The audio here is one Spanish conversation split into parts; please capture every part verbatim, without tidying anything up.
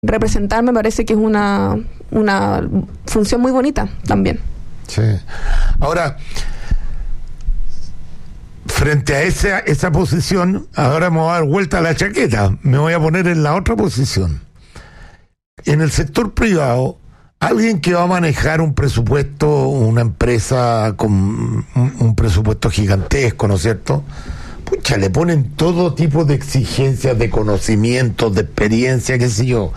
representar me parece que es una, una función muy bonita también. Sí. Ahora, frente a esa, esa posición, ahora me voy a dar vuelta a la chaqueta, me voy a poner en la otra posición. En el sector privado, alguien que va a manejar un presupuesto, una empresa con un, un presupuesto gigantesco, ¿no es cierto? Pucha, le ponen todo tipo de exigencias, de conocimientos, de experiencia, qué sé yo.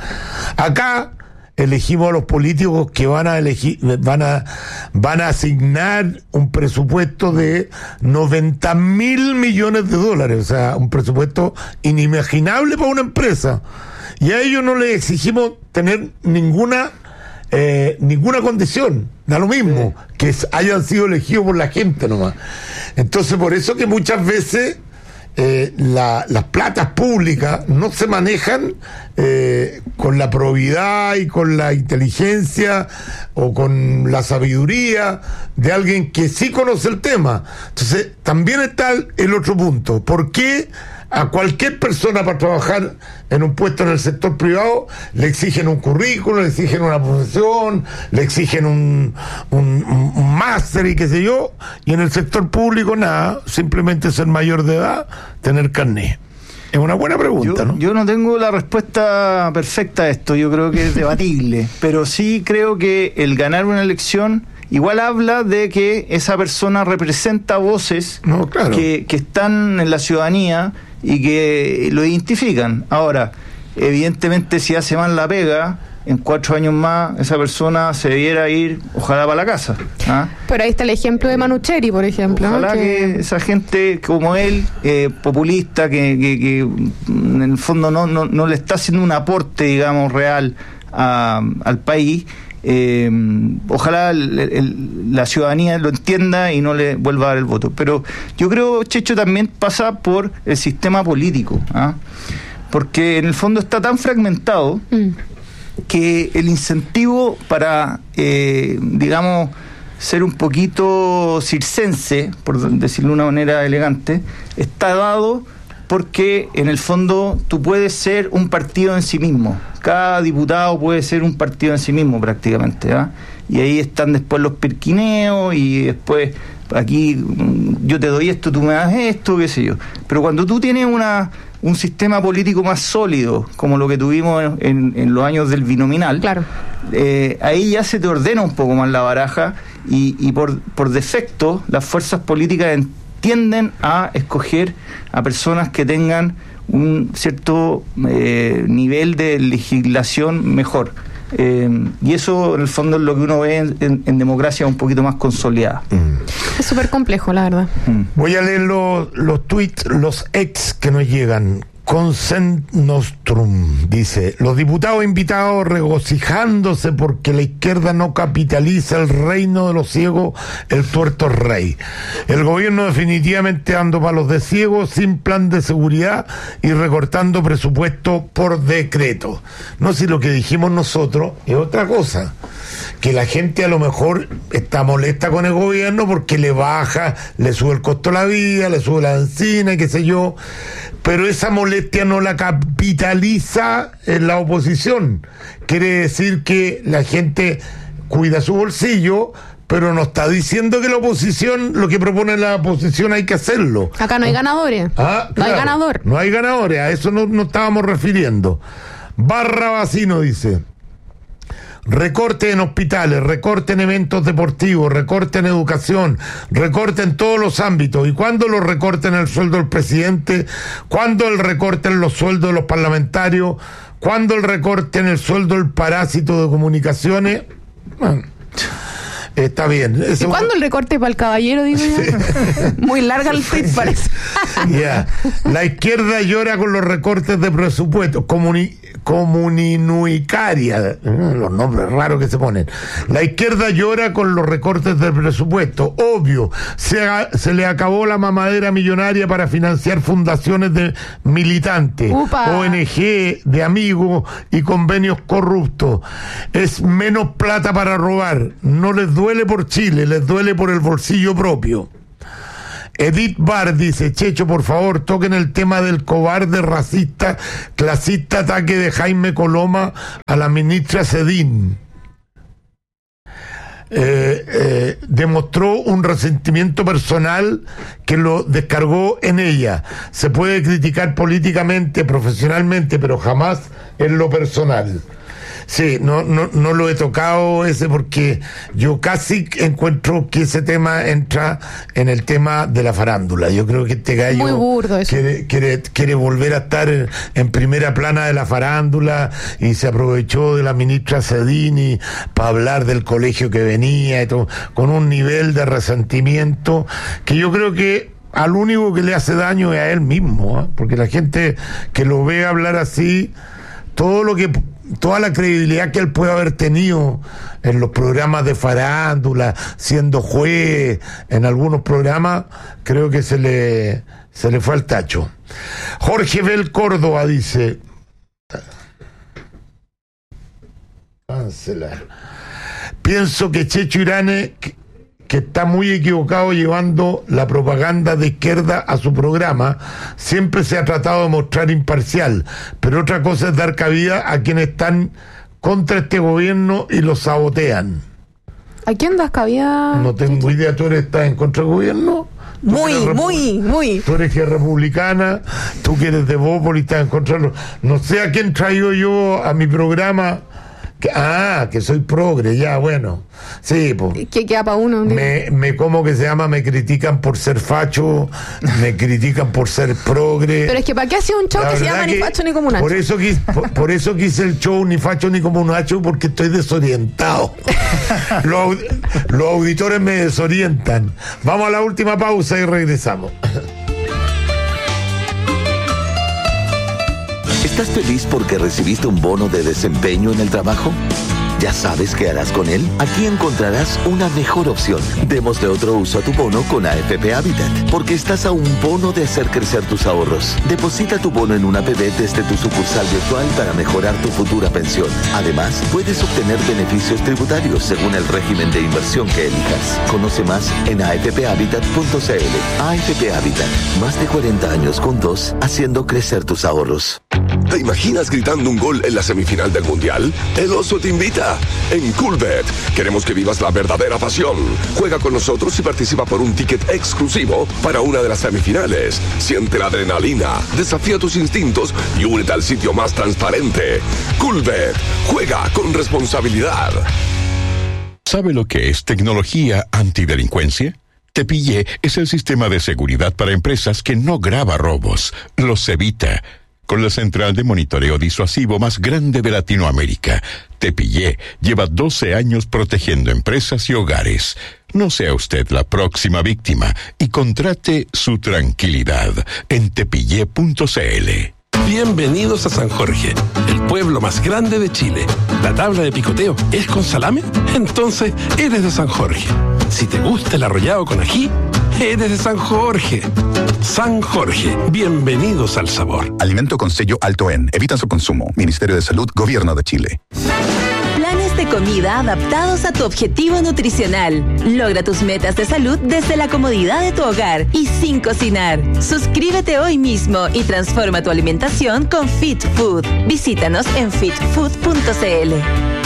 Acá elegimos a los políticos que van a elegir, van a, van a asignar un presupuesto de noventa mil millones de dólares, o sea, un presupuesto inimaginable para una empresa. Y a ellos no les exigimos tener ninguna eh, ninguna condición, da lo mismo, sí, que hayan sido elegidos por la gente nomás. Entonces, por eso que muchas veces eh, la, las platas públicas no se manejan eh, con la probidad y con la inteligencia o con la sabiduría de alguien que sí conoce el tema. Entonces, también está el, el otro punto. ¿Por qué a cualquier persona para trabajar en un puesto en el sector privado le exigen un currículum, le exigen una profesión, le exigen un, un, un máster y qué sé yo, y en el sector público nada, simplemente ser mayor de edad, tener carné? Es una buena pregunta, yo, ¿no? Yo no tengo la respuesta perfecta a esto, yo creo que es debatible, pero sí creo que el ganar una elección igual habla de que esa persona representa voces no, claro. que, que están en la ciudadanía y que lo identifican. Ahora, evidentemente, si hace mal la pega, en cuatro años más esa persona se debiera ir, ojalá, para la casa. ¿Ah? Pero ahí está el ejemplo de Manucheri, por ejemplo. Ojalá ¿no? que... que esa gente como él, eh, populista, que, que, que en el fondo no, no, no le está haciendo un aporte, digamos, real a, al país, Eh, ojalá el, el, la ciudadanía lo entienda y no le vuelva a dar el voto. Pero yo creo, Checho, también pasa por el sistema político, ¿ah? Porque en el fondo está tan fragmentado mm. que el incentivo para, eh, digamos, ser un poquito circense, por decirlo de una manera elegante, está dado porque en el fondo tú puedes ser un partido en sí mismo. Cada diputado puede ser un partido en sí mismo prácticamente, ¿eh? Y ahí están después los pirquineos y después aquí yo te doy esto, tú me das esto, qué sé yo. Pero cuando tú tienes una un sistema político más sólido, como lo que tuvimos en, en, en los años del binominal, claro. eh, ahí ya se te ordena un poco más la baraja y, y por, por defecto las fuerzas políticas en, tienden a escoger a personas que tengan un cierto eh, nivel de legislación mejor. Eh, y eso, en el fondo, es lo que uno ve en, en, en democracia un poquito más consolidada. Mm. Es súper complejo, la verdad. Mm. Voy a leer los, los tweets, los ex que nos llegan. Consent Nostrum dice: los diputados invitados regocijándose porque la izquierda no capitaliza el reino de los ciegos, el tuerto rey. El gobierno definitivamente dando palos de ciego, sin plan de seguridad y recortando presupuesto por decreto. No sé si lo que dijimos nosotros es otra cosa, que la gente a lo mejor está molesta con el gobierno porque le baja, le sube el costo de la vida, le sube la benzina y qué sé yo, pero esa molestia no la capitaliza en la oposición. Quiere decir que la gente cuida su bolsillo, pero no está diciendo que la oposición, lo que propone la oposición hay que hacerlo. Acá no hay ganadores. Ah, no claro, hay ganador. No hay ganadores, a eso no nos estábamos refiriendo. Barra Vacino dice: recorte en hospitales, recorte en eventos deportivos, recorte en educación, recorte en todos los ámbitos. ¿Y cuándo los recorte en el sueldo del presidente? ¿Cuándo el recorte en los sueldos de los parlamentarios? ¿Cuándo el recorte en el sueldo del parásito de comunicaciones? Bueno, está bien. ¿Y cuándo el recorte para el caballero, digo yo? Sí. Muy larga el tweet, parece. Yeah. La izquierda llora con los recortes de presupuesto. Comuni comuninuicaria, los nombres raros que se ponen. La izquierda llora con los recortes del presupuesto. Obvio, se, ha, se le acabó la mamadera millonaria para financiar fundaciones de militantes, Upa. O N G de amigos y convenios corruptos. Es menos plata para robar. No les duele por Chile, les duele por el bolsillo propio. Edith Bar dice, Checho, por favor, toquen el tema del cobarde, racista, clasista ataque de Jaime Coloma a la ministra Sedín. Eh, eh, demostró un resentimiento personal que lo descargó en ella. Se puede criticar políticamente, profesionalmente, pero jamás en lo personal. Sí, no, no, no lo he tocado ese porque yo casi encuentro que ese tema entra en el tema de la farándula. Yo creo que este gallo muy burdo eso. Quiere, quiere, quiere volver a estar en, en primera plana de la farándula y se aprovechó de la ministra Sedini para hablar del colegio que venía y todo, con un nivel de resentimiento que yo creo que al único que le hace daño es a él mismo, ¿eh? Porque la gente que lo ve hablar así, todo lo que toda la credibilidad que él puede haber tenido en los programas de farándula, siendo juez en algunos programas, creo que se le se le fue al tacho. Jorge Bel Córdoba dice, cancelar, pienso que Checho Irane que, que está muy equivocado llevando la propaganda de izquierda a su programa. Siempre se ha tratado de mostrar imparcial, pero otra cosa es dar cabida a quienes están contra este gobierno y lo sabotean. ¿A quién das cabida? No tengo idea, ¿tú eres, estás en contra del gobierno? Muy, muy, muy. Tú eres que es republicana, tú que eres de Bópoli, estás en contra de... No sé a quién traigo yo a mi programa... Que, ah, que soy progre, ya, bueno. Sí, pues. ¿Qué queda para uno? Me, me, ¿cómo que se llama? Me critican por ser facho, me critican por ser progre. Pero es que ¿para qué hacía un show La que se verdad llama que Ni Facho Ni Comunacho? Por eso, quise, por, por eso quise el show Ni Facho Ni Comunacho, porque estoy desorientado. los, los auditores me desorientan. Vamos a la última pausa y regresamos. ¿Estás feliz porque recibiste un bono de desempeño en el trabajo? ¿Ya sabes qué harás con él? Aquí encontrarás una mejor opción. Démosle otro uso a tu bono con A F P Habitat, porque estás a un bono de hacer crecer tus ahorros. Deposita tu bono en una A P B desde tu sucursal virtual para mejorar tu futura pensión. Además, puedes obtener beneficios tributarios según el régimen de inversión que elijas. Conoce más en a f p habitat punto c l. A F P Habitat, más de cuarenta años juntos, haciendo crecer tus ahorros. ¿Te imaginas gritando un gol en la semifinal del Mundial? El Oso te invita. En Coolbet queremos que vivas la verdadera pasión. Juega con nosotros y participa por un ticket exclusivo para una de las semifinales. Siente la adrenalina, desafía tus instintos y únete al sitio más transparente. Coolbet. Juega con responsabilidad. ¿Sabe lo que es tecnología antidelincuencia? Te Pillé es el sistema de seguridad para empresas que no graba robos, los evita. Con la central de monitoreo disuasivo más grande de Latinoamérica, Te Pillé lleva doce años protegiendo empresas y hogares. No sea usted la próxima víctima y contrate su tranquilidad en tepillé punto c l. Bienvenidos a San Jorge, el pueblo más grande de Chile. ¿La tabla de picoteo es con salame? Entonces eres de San Jorge. Si te gusta el arrollado con ají, eres de San Jorge. San Jorge, bienvenidos al sabor. Alimento con sello alto en. Evita su consumo. Ministerio de Salud, Gobierno de Chile. Planes de comida adaptados a tu objetivo nutricional. Logra tus metas de salud desde la comodidad de tu hogar y sin cocinar. Suscríbete hoy mismo y transforma tu alimentación con Fit Food. Visítanos en fit food punto c l.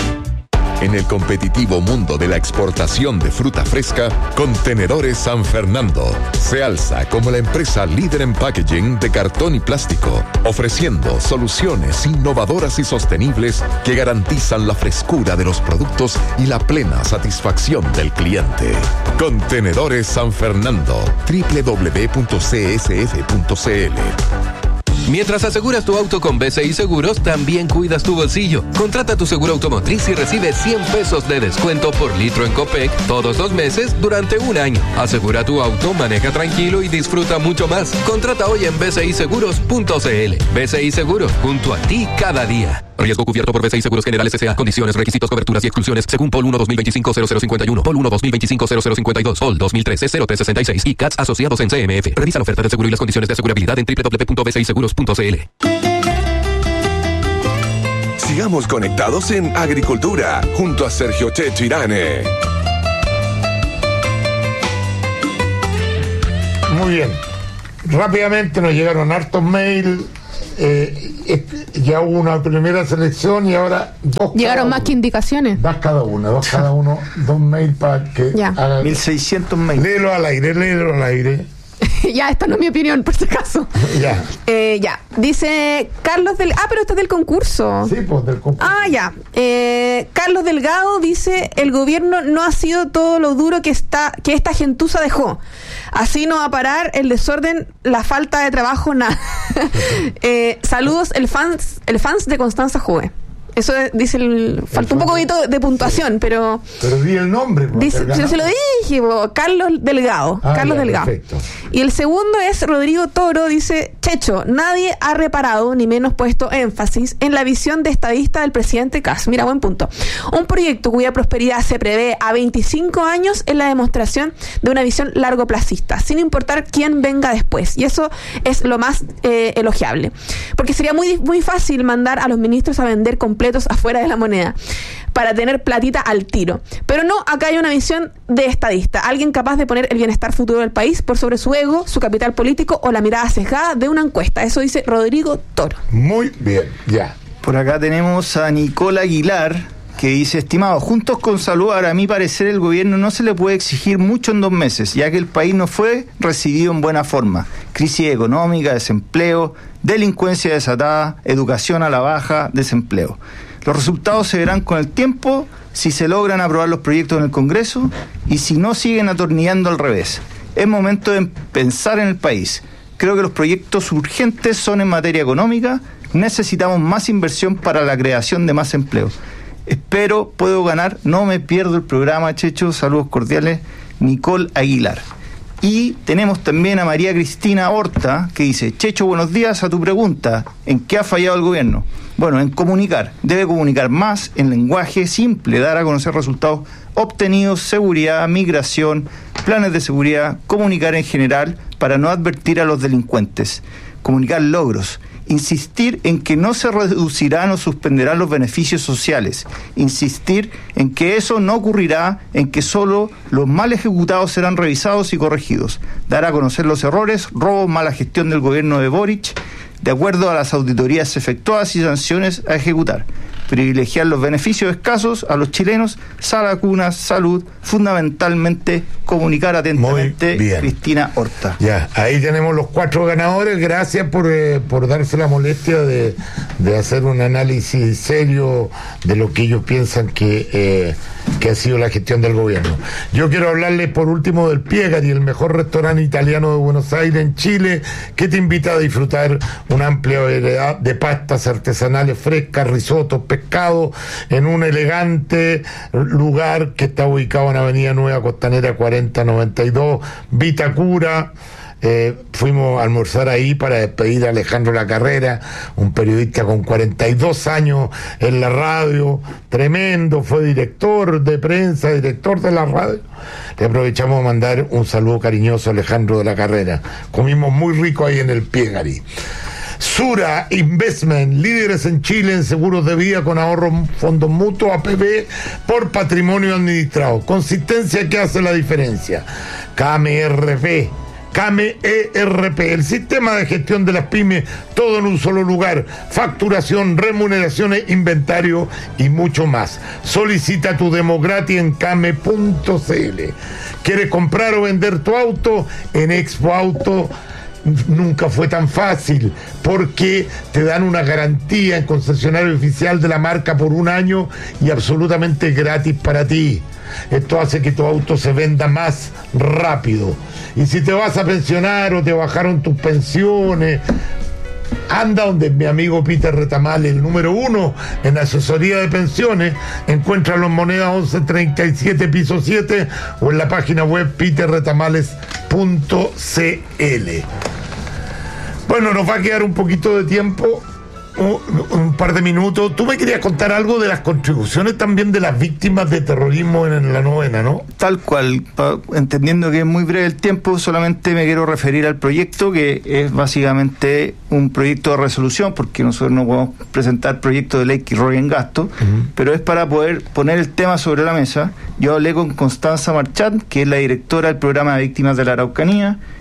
En el competitivo mundo de la exportación de fruta fresca, Contenedores San Fernando se alza como la empresa líder en packaging de cartón y plástico, ofreciendo soluciones innovadoras y sostenibles que garantizan la frescura de los productos y la plena satisfacción del cliente. Contenedores San Fernando, doble u doble u doble u punto c s f punto c l. Mientras aseguras tu auto con B C I Seguros, también cuidas tu bolsillo. Contrata tu seguro automotriz y recibe cien pesos de descuento por litro en Copec todos los meses durante un año. Asegura tu auto, maneja tranquilo y disfruta mucho más. Contrata hoy en b c i seguros punto c l. B C I Seguros, junto a ti cada día. Riesgo cubierto por B C I Seguros Generales S A. Condiciones, requisitos, coberturas y exclusiones según P O L uno dos mil veinticinco cero cero cincuenta y uno, P O L uno dos mil veinticinco cero cero cincuenta y dos, P O L dos mil trece cero tres sesenta y seis y C A T S asociados en C M F. Revisa la oferta de seguro y las condiciones de asegurabilidad en doble u doble u doble u punto b c i seguros punto c l. Sigamos conectados en Agricultura junto a Sergio Checho Irane. muy bien. Rápidamente nos llegaron hartos mails. Eh, ya hubo una primera selección y ahora dos. Llegaron más que indicaciones. Dos cada una, dos cada uno, dos mails para que ya. hagan. mil seiscientos mails. Léelo al aire, léelo al aire. Ya, esta no es mi opinión, por si acaso. Ya. Eh, ya. Dice Carlos del... Ah, pero esto es del concurso. Sí, pues del concurso. Ah, ya. Eh, Carlos Delgado dice, el gobierno no ha sido todo lo duro que está que esta gentuza dejó. Así no va a parar el desorden, la falta de trabajo, nada. eh, saludos, el fans, el fans de Constanza Juve. Eso dice el... Falta un poco de, de puntuación, sí. pero... Pero di el nombre. Dice, yo se lo dije, bo, Carlos Delgado. Ah, Carlos ya, Delgado. Perfecto. Y el segundo es Rodrigo Toro, dice, Checho, nadie ha reparado, ni menos puesto énfasis, en la visión de estadista del presidente Kast. Mira, buen punto. Un proyecto cuya prosperidad se prevé a veinticinco años es la demostración de una visión largoplacista, sin importar quién venga después. Y eso es lo más eh, elogiable. Porque sería muy, muy fácil mandar a los ministros a vender completos afuera de la moneda para tener platita al tiro. Pero no, acá hay una visión de estadista, alguien capaz de poner el bienestar futuro del país por sobre su ego, su capital político o la mirada sesgada de una encuesta. Eso dice Rodrigo Toro. Muy bien, ya. Por acá tenemos a Nicole Aguilar, que dice, estimado, juntos con Saludar, a mi parecer el gobierno no se le puede exigir mucho en dos meses, ya que el país no fue recibido en buena forma. Crisis económica, desempleo, delincuencia desatada, educación a la baja, desempleo. Los resultados se verán con el tiempo si se logran aprobar los proyectos en el Congreso y si no siguen atornillando al revés. Es momento de pensar en el país. Creo que los proyectos urgentes son en materia económica. Necesitamos más inversión para la creación de más empleo. Espero, puedo ganar, no me pierdo el programa, Checho. Saludos cordiales, Nicole Aguilar. Y tenemos también a María Cristina Horta, que dice, Checho, buenos días, a tu pregunta, ¿en qué ha fallado el gobierno? Bueno, en comunicar, debe comunicar más en lenguaje simple, dar a conocer resultados obtenidos, seguridad, migración, planes de seguridad, comunicar en general para no advertir a los delincuentes, comunicar logros, insistir en que no se reducirán o suspenderán los beneficios sociales, insistir en que eso no ocurrirá, en que solo los mal ejecutados serán revisados y corregidos, dar a conocer los errores, robos, mala gestión del gobierno de Boric, de acuerdo a las auditorías efectuadas y sanciones a ejecutar, privilegiar los beneficios escasos a los chilenos, vacunas, salud, fundamentalmente comunicar atentamente. Cristina Horta. Ya, ahí tenemos los cuatro ganadores. Gracias por, eh, por darse la molestia de, de hacer un análisis serio de lo que ellos piensan que, eh, que ha sido la gestión del gobierno. Yo quiero hablarles por último del Piegari, el mejor restaurante italiano de Buenos Aires en Chile, que te invita a disfrutar una amplia variedad de pastas artesanales frescas, risotos, pescado, en un elegante lugar que está ubicado en Avenida Nueva Costanera cuarenta noventa y dos, Vitacura. Eh, fuimos a almorzar ahí para despedir a Alejandro Lacarrera, un periodista con cuarenta y dos años en la radio, tremendo, fue director de prensa, director de la radio. Le aprovechamos a mandar un saludo cariñoso a Alejandro de la Carrera. Comimos muy rico ahí en el Piegari. Sura Investment, líderes en Chile en seguros de vida con ahorros, fondos mutuos, A P B por patrimonio administrado. Consistencia que hace la diferencia. K M R P, K M E R P, el sistema de gestión de las pymes, todo en un solo lugar, facturación, remuneraciones, inventario y mucho más. Solicita tu demo gratis en came punto c l. ¿Quieres comprar o vender tu auto? En Expo Auto nunca fue tan fácil, porque te dan una garantía en concesionario oficial de la marca por un año y absolutamente gratis para ti. Esto hace que tu auto se venda más rápido. Y si te vas a pensionar o te bajaron tus pensiones, anda donde mi amigo Peter Retamales, el número uno en asesoría de pensiones. Encuéntralo en Moneda once treinta y siete, piso siete, o en la página web peter retamales punto c l. Bueno, nos va a quedar un poquito de tiempo, un, un par de minutos. Tú me querías contar algo de las contribuciones también de las víctimas de terrorismo en, en la novena, ¿no? Tal cual, pa, entendiendo que es muy breve el tiempo, solamente me quiero referir al proyecto, que es básicamente un proyecto de resolución, porque nosotros no podemos presentar proyecto de ley que roben gasto, uh-huh. pero es para poder poner el tema sobre la mesa. Yo hablé con Constanza Marchand, que es la directora del programa de víctimas de la Araucanía.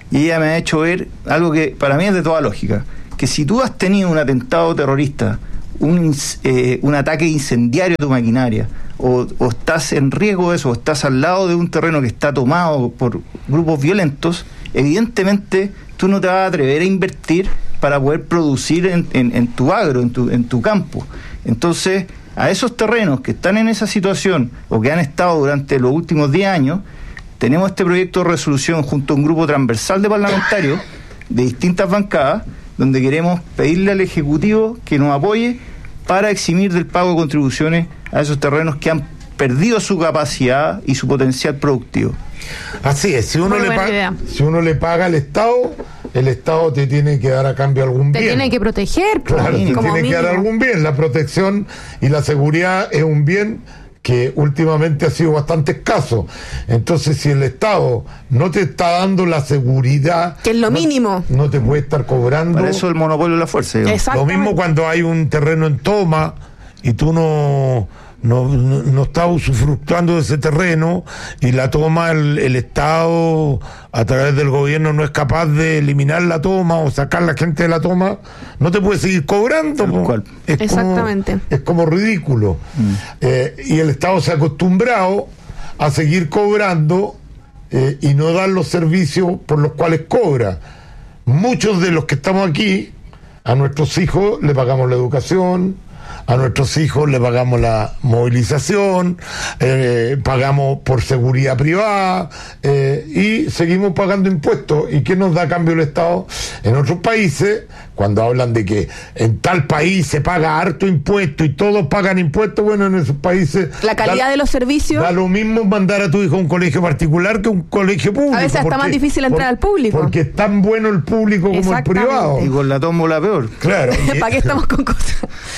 y ella me ha hecho ver algo que para mí es de toda lógica, que si tú has tenido un atentado terrorista, un, eh, un ataque incendiario a tu maquinaria, o, o estás en riesgo de eso, o estás al lado de un terreno que está tomado por grupos violentos, evidentemente tú no te vas a atrever a invertir para poder producir en, en, en tu agro, en tu, en tu campo. Entonces, a esos terrenos que están en esa situación o que han estado durante los últimos diez años, tenemos este proyecto de resolución junto a un grupo transversal de parlamentarios de distintas bancadas, donde queremos pedirle al Ejecutivo que nos apoye para eximir del pago de contribuciones a esos terrenos que han perdido su capacidad y su potencial productivo. Así es, si uno, le paga, si uno le paga al Estado, el Estado te tiene que dar a cambio algún bien. Te tiene que proteger. Claro, te tiene mínimo. que dar algún bien. La protección y la seguridad es un bien que últimamente ha sido bastante escaso. Entonces, si el Estado no te está dando la seguridad, que es lo no, mínimo, no te puede estar cobrando. Por eso el monopolio de la fuerza. Lo mismo cuando hay un terreno en toma y tú no no, no, no estás usufructuando de ese terreno y la toma el, el Estado a través del gobierno no es capaz de eliminar la toma o sacar la gente de la toma, no te puede seguir cobrando. Es Exactamente. Como, es como ridículo. Mm. Eh, y el Estado se ha acostumbrado a seguir cobrando eh, y no dar los servicios por los cuales cobra. Muchos de los que estamos aquí, a nuestros hijos le pagamos la educación, a nuestros hijos le pagamos la movilización, eh, pagamos por seguridad privada eh, y seguimos pagando impuestos. ¿Y qué nos da a cambio el Estado? En otros países, cuando hablan de que en tal país se paga harto impuesto y todos pagan impuestos, bueno, en esos países la calidad da, de los servicios, da lo mismo mandar a tu hijo a un colegio particular que a un colegio público. A veces está porque, más difícil entrar por, al público, porque es tan bueno el público como el privado, y con la tómbola peor. Claro. ¿Para qué estamos con cosas?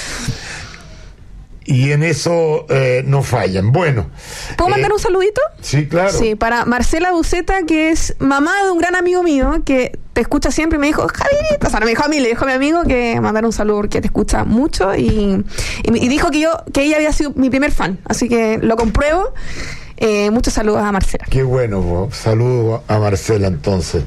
Y en eso eh, no fallan. Bueno. ¿Puedo eh, mandar un saludito? Sí, claro. Sí, para Marcela Buceta, que es mamá de un gran amigo mío, que te escucha siempre y me dijo, Javierita, o sea, no me dijo a mí, le dijo a mi amigo que mandar un saludo porque te escucha mucho y, y, y dijo que yo, que ella había sido mi primer fan, así que lo compruebo. Eh, muchos saludos a Marcela. Qué bueno, saludos a Marcela entonces.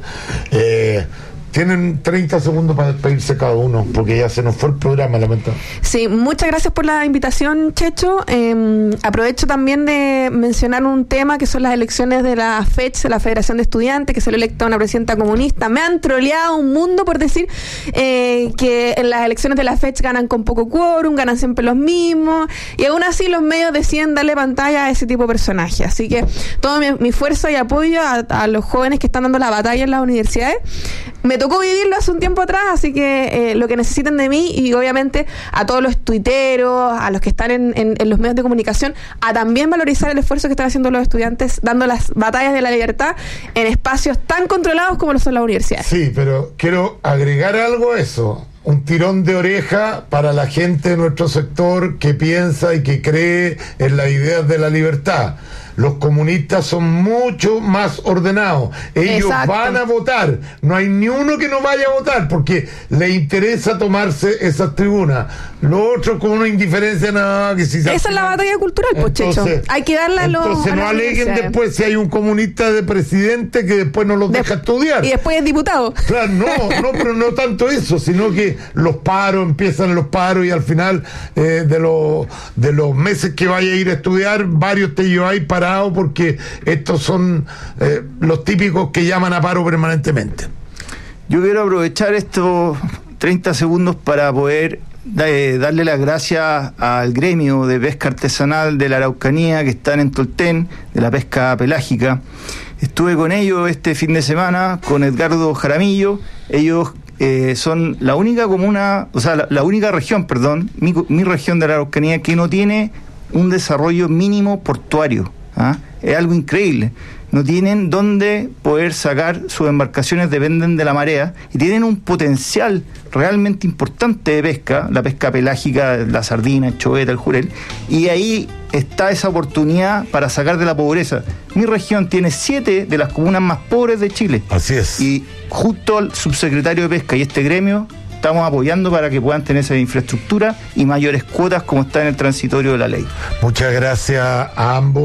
Eh, Tienen treinta segundos para despedirse cada uno, porque ya se nos fue el programa, lamentablemente. Sí, muchas gracias por la invitación, Checho. Eh, aprovecho también de mencionar un tema que son las elecciones de la F E C H, la Federación de Estudiantes, que se le electa una presidenta comunista. Me han troleado un mundo por decir eh, que en las elecciones de la F E C H ganan con poco quórum, ganan siempre los mismos, y aún así los medios deciden darle pantalla a ese tipo de personajes. Así que todo mi, mi fuerza y apoyo a, a los jóvenes que están dando la batalla en las universidades. Me tocó vivirlo hace un tiempo atrás, así que eh, lo que necesiten de mí, y obviamente a todos los tuiteros, a los que están en, en, en los medios de comunicación, a también valorizar el esfuerzo que están haciendo los estudiantes dando las batallas de la libertad en espacios tan controlados como lo son las universidades. Sí, pero quiero agregar algo a eso. Un tirón de oreja para la gente de nuestro sector que piensa y que cree en las ideas de la libertad. Los comunistas son mucho más ordenados. Ellos Exacto. van a votar. No hay ni uno que no vaya a votar porque le interesa tomarse esas tribunas. Lo otro con una indiferencia nada que si Esa es la batalla cultural, pues, Checho. Hay que darle a los. Entonces no aleguen después si hay un comunista de presidente que después no los de, deja estudiar. Y después es diputado. Claro, no, no, pero no tanto eso, sino que los paros, empiezan los paros y al final eh, de los de los meses que vaya a ir a estudiar, varios te lleváis para porque estos son eh, los típicos que llaman a paro permanentemente. Yo quiero aprovechar estos treinta segundos para poder eh, darle las gracias al gremio de pesca artesanal de la Araucanía que están en Tolten, de la pesca pelágica. Estuve con ellos este fin de semana, con Edgardo Jaramillo. Ellos eh, son la única comuna, o sea, la, la única región, perdón, mi, mi región de la Araucanía que no tiene un desarrollo mínimo portuario. ¿Ah? Es algo increíble. No tienen dónde poder sacar sus embarcaciones, dependen de la marea y tienen un potencial realmente importante de pesca, la pesca pelágica, la sardina, el choveta, el jurel, y ahí está esa oportunidad para sacar de la pobreza. Mi región tiene siete de las comunas más pobres de Chile. Así es. Y justo al subsecretario de Pesca y este gremio estamos apoyando para que puedan tener esa infraestructura y mayores cuotas como está en el transitorio de la ley. Muchas gracias a ambos.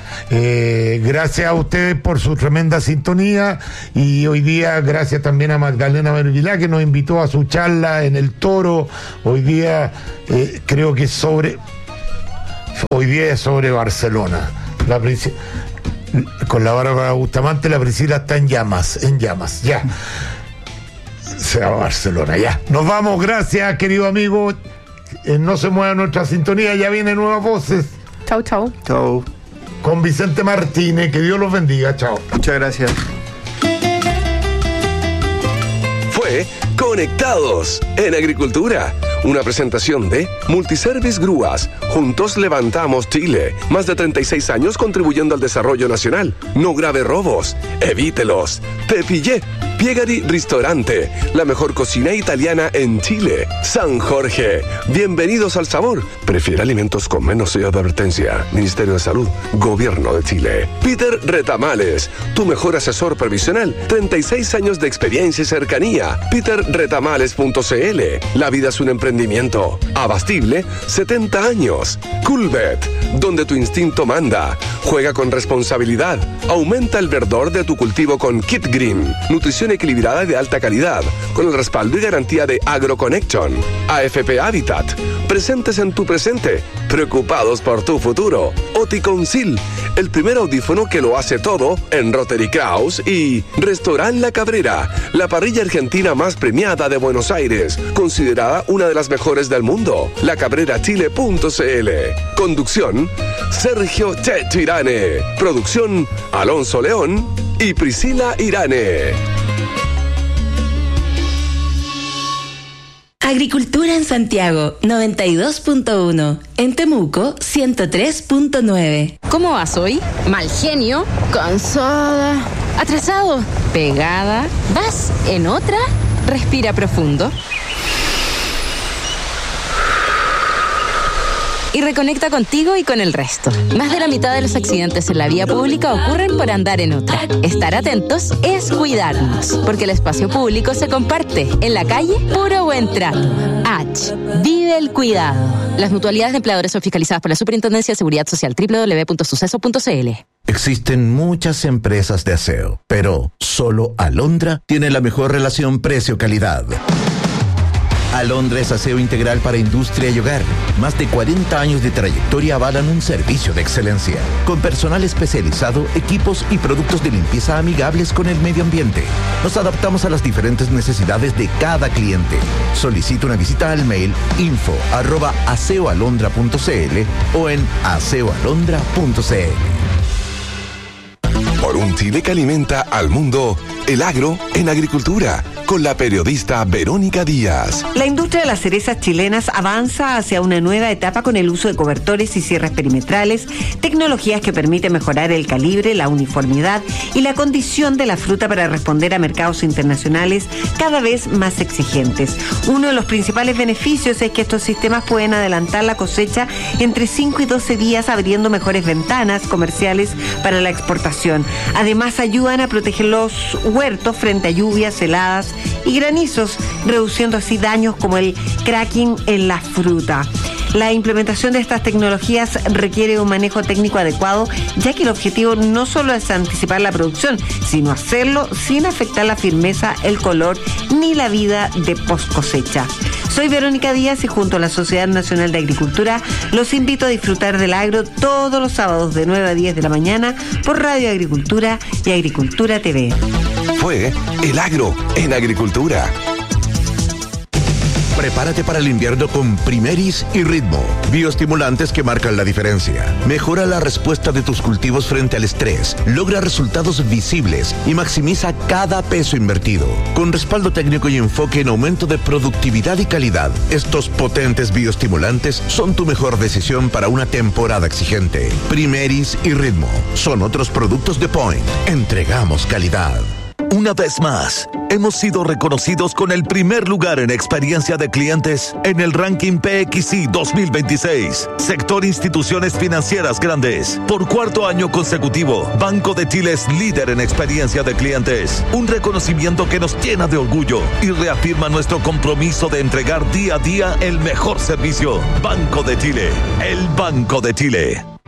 Eh, gracias a ustedes por su tremenda sintonía y hoy día gracias también a Magdalena Mervilá que nos invitó a su charla en el Toro. Hoy día eh, creo que es sobre hoy día es sobre Barcelona. La con la Bárbara Bustamante, la Priscila está en llamas, en llamas, ya. Se va a Barcelona, ya. Nos vamos, gracias, querido amigo. Eh, no se mueva nuestra sintonía, ya vienen nuevas voces. Chau, chau. Chau. Con Vicente Martínez, que Dios los bendiga, chao. Muchas gracias. Fue Conectados en Agricultura. Una presentación de Multiservice Grúas. Juntos levantamos Chile. Más de treinta y seis años contribuyendo al desarrollo nacional. No grave robos. Evítelos. Te pillé. Piegari Ristorante. La mejor cocina italiana en Chile. San Jorge. Bienvenidos al sabor. Prefiere alimentos con menos sello de advertencia. Ministerio de Salud. Gobierno de Chile. Peter Retamales. Tu mejor asesor previsional. treinta y seis años de experiencia y cercanía. peter retamales punto c l. La vida es un emprendimiento. Abastible, setenta años. Coolbet, donde tu instinto manda. Juega con responsabilidad. Aumenta el verdor de tu cultivo con Kit Green. Nutrición equilibrada y de alta calidad, con el respaldo y garantía de AgroConnection. A F P Habitat, presentes en tu presente, preocupados por tu futuro. Oticoncil, el primer audífono que lo hace todo en Rotary Kraus. Y Restaurant La Cabrera, la parrilla argentina más premiada de Buenos Aires, considerada una de las mejores del mundo. la cabrera chile punto c l. Conducción, Sergio Checho Irane. Producción, Alonso León y Priscila Irane. Agricultura en Santiago, noventa y dos punto uno. En Temuco, ciento tres punto nueve. ¿Cómo vas hoy? Mal genio, cansada, atrasado, pegada. ¿Vas en otra? Respira profundo. Y reconecta contigo y con el resto. Más de la mitad de los accidentes en la vía pública ocurren por andar en otra. Estar atentos es cuidarnos, porque el espacio público se comparte. En la calle, puro buen trato. H. Vive el cuidado. Las mutualidades de empleadores son fiscalizadas por la Superintendencia de Seguridad Social. doble u doble u doble u punto suceso punto c l. Existen muchas empresas de aseo, pero solo Alondra tiene la mejor relación precio-calidad. Alondra es aseo integral para industria y hogar. Más de cuarenta años de trayectoria avalan un servicio de excelencia, con personal especializado, equipos y productos de limpieza amigables con el medio ambiente. Nos adaptamos a las diferentes necesidades de cada cliente. Solicita una visita al mail info arroba aseoalondra punto c l o en aseoalondra punto c l. Por un Chile que alimenta al mundo, el agro en agricultura, con la periodista Verónica Díaz. La industria de las cerezas chilenas avanza hacia una nueva etapa con el uso de cobertores y cierres perimetrales, tecnologías que permiten mejorar el calibre, la uniformidad y la condición de la fruta para responder a mercados internacionales cada vez más exigentes. Uno de los principales beneficios es que estos sistemas pueden adelantar la cosecha entre cinco y doce días, abriendo mejores ventanas comerciales para la exportación. Además, ayudan a proteger los huertos frente a lluvias, heladas y granizos, reduciendo así daños como el cracking en la fruta. La implementación de estas tecnologías requiere un manejo técnico adecuado, ya que el objetivo no solo es anticipar la producción, sino hacerlo sin afectar la firmeza, el color ni la vida de post cosecha. Soy Verónica Díaz y junto a la Sociedad Nacional de Agricultura los invito a disfrutar del agro todos los sábados de nueve a diez de la mañana por Radio Agricultura y Agricultura T V. Fue El Agro en Agricultura. Prepárate para el invierno con Primeris y Ritmo, bioestimulantes que marcan la diferencia. Mejora la respuesta de tus cultivos frente al estrés, logra resultados visibles y maximiza cada peso invertido. Con respaldo técnico y enfoque en aumento de productividad y calidad, estos potentes bioestimulantes son tu mejor decisión para una temporada exigente. Primeris y Ritmo son otros productos de Point. Entregamos calidad. Una vez más, hemos sido reconocidos con el primer lugar en experiencia de clientes en el ranking P X I dos mil veintiséis. Sector Instituciones Financieras Grandes. Por cuarto año consecutivo, Banco de Chile es líder en experiencia de clientes. Un reconocimiento que nos llena de orgullo y reafirma nuestro compromiso de entregar día a día el mejor servicio. Banco de Chile, el Banco de Chile.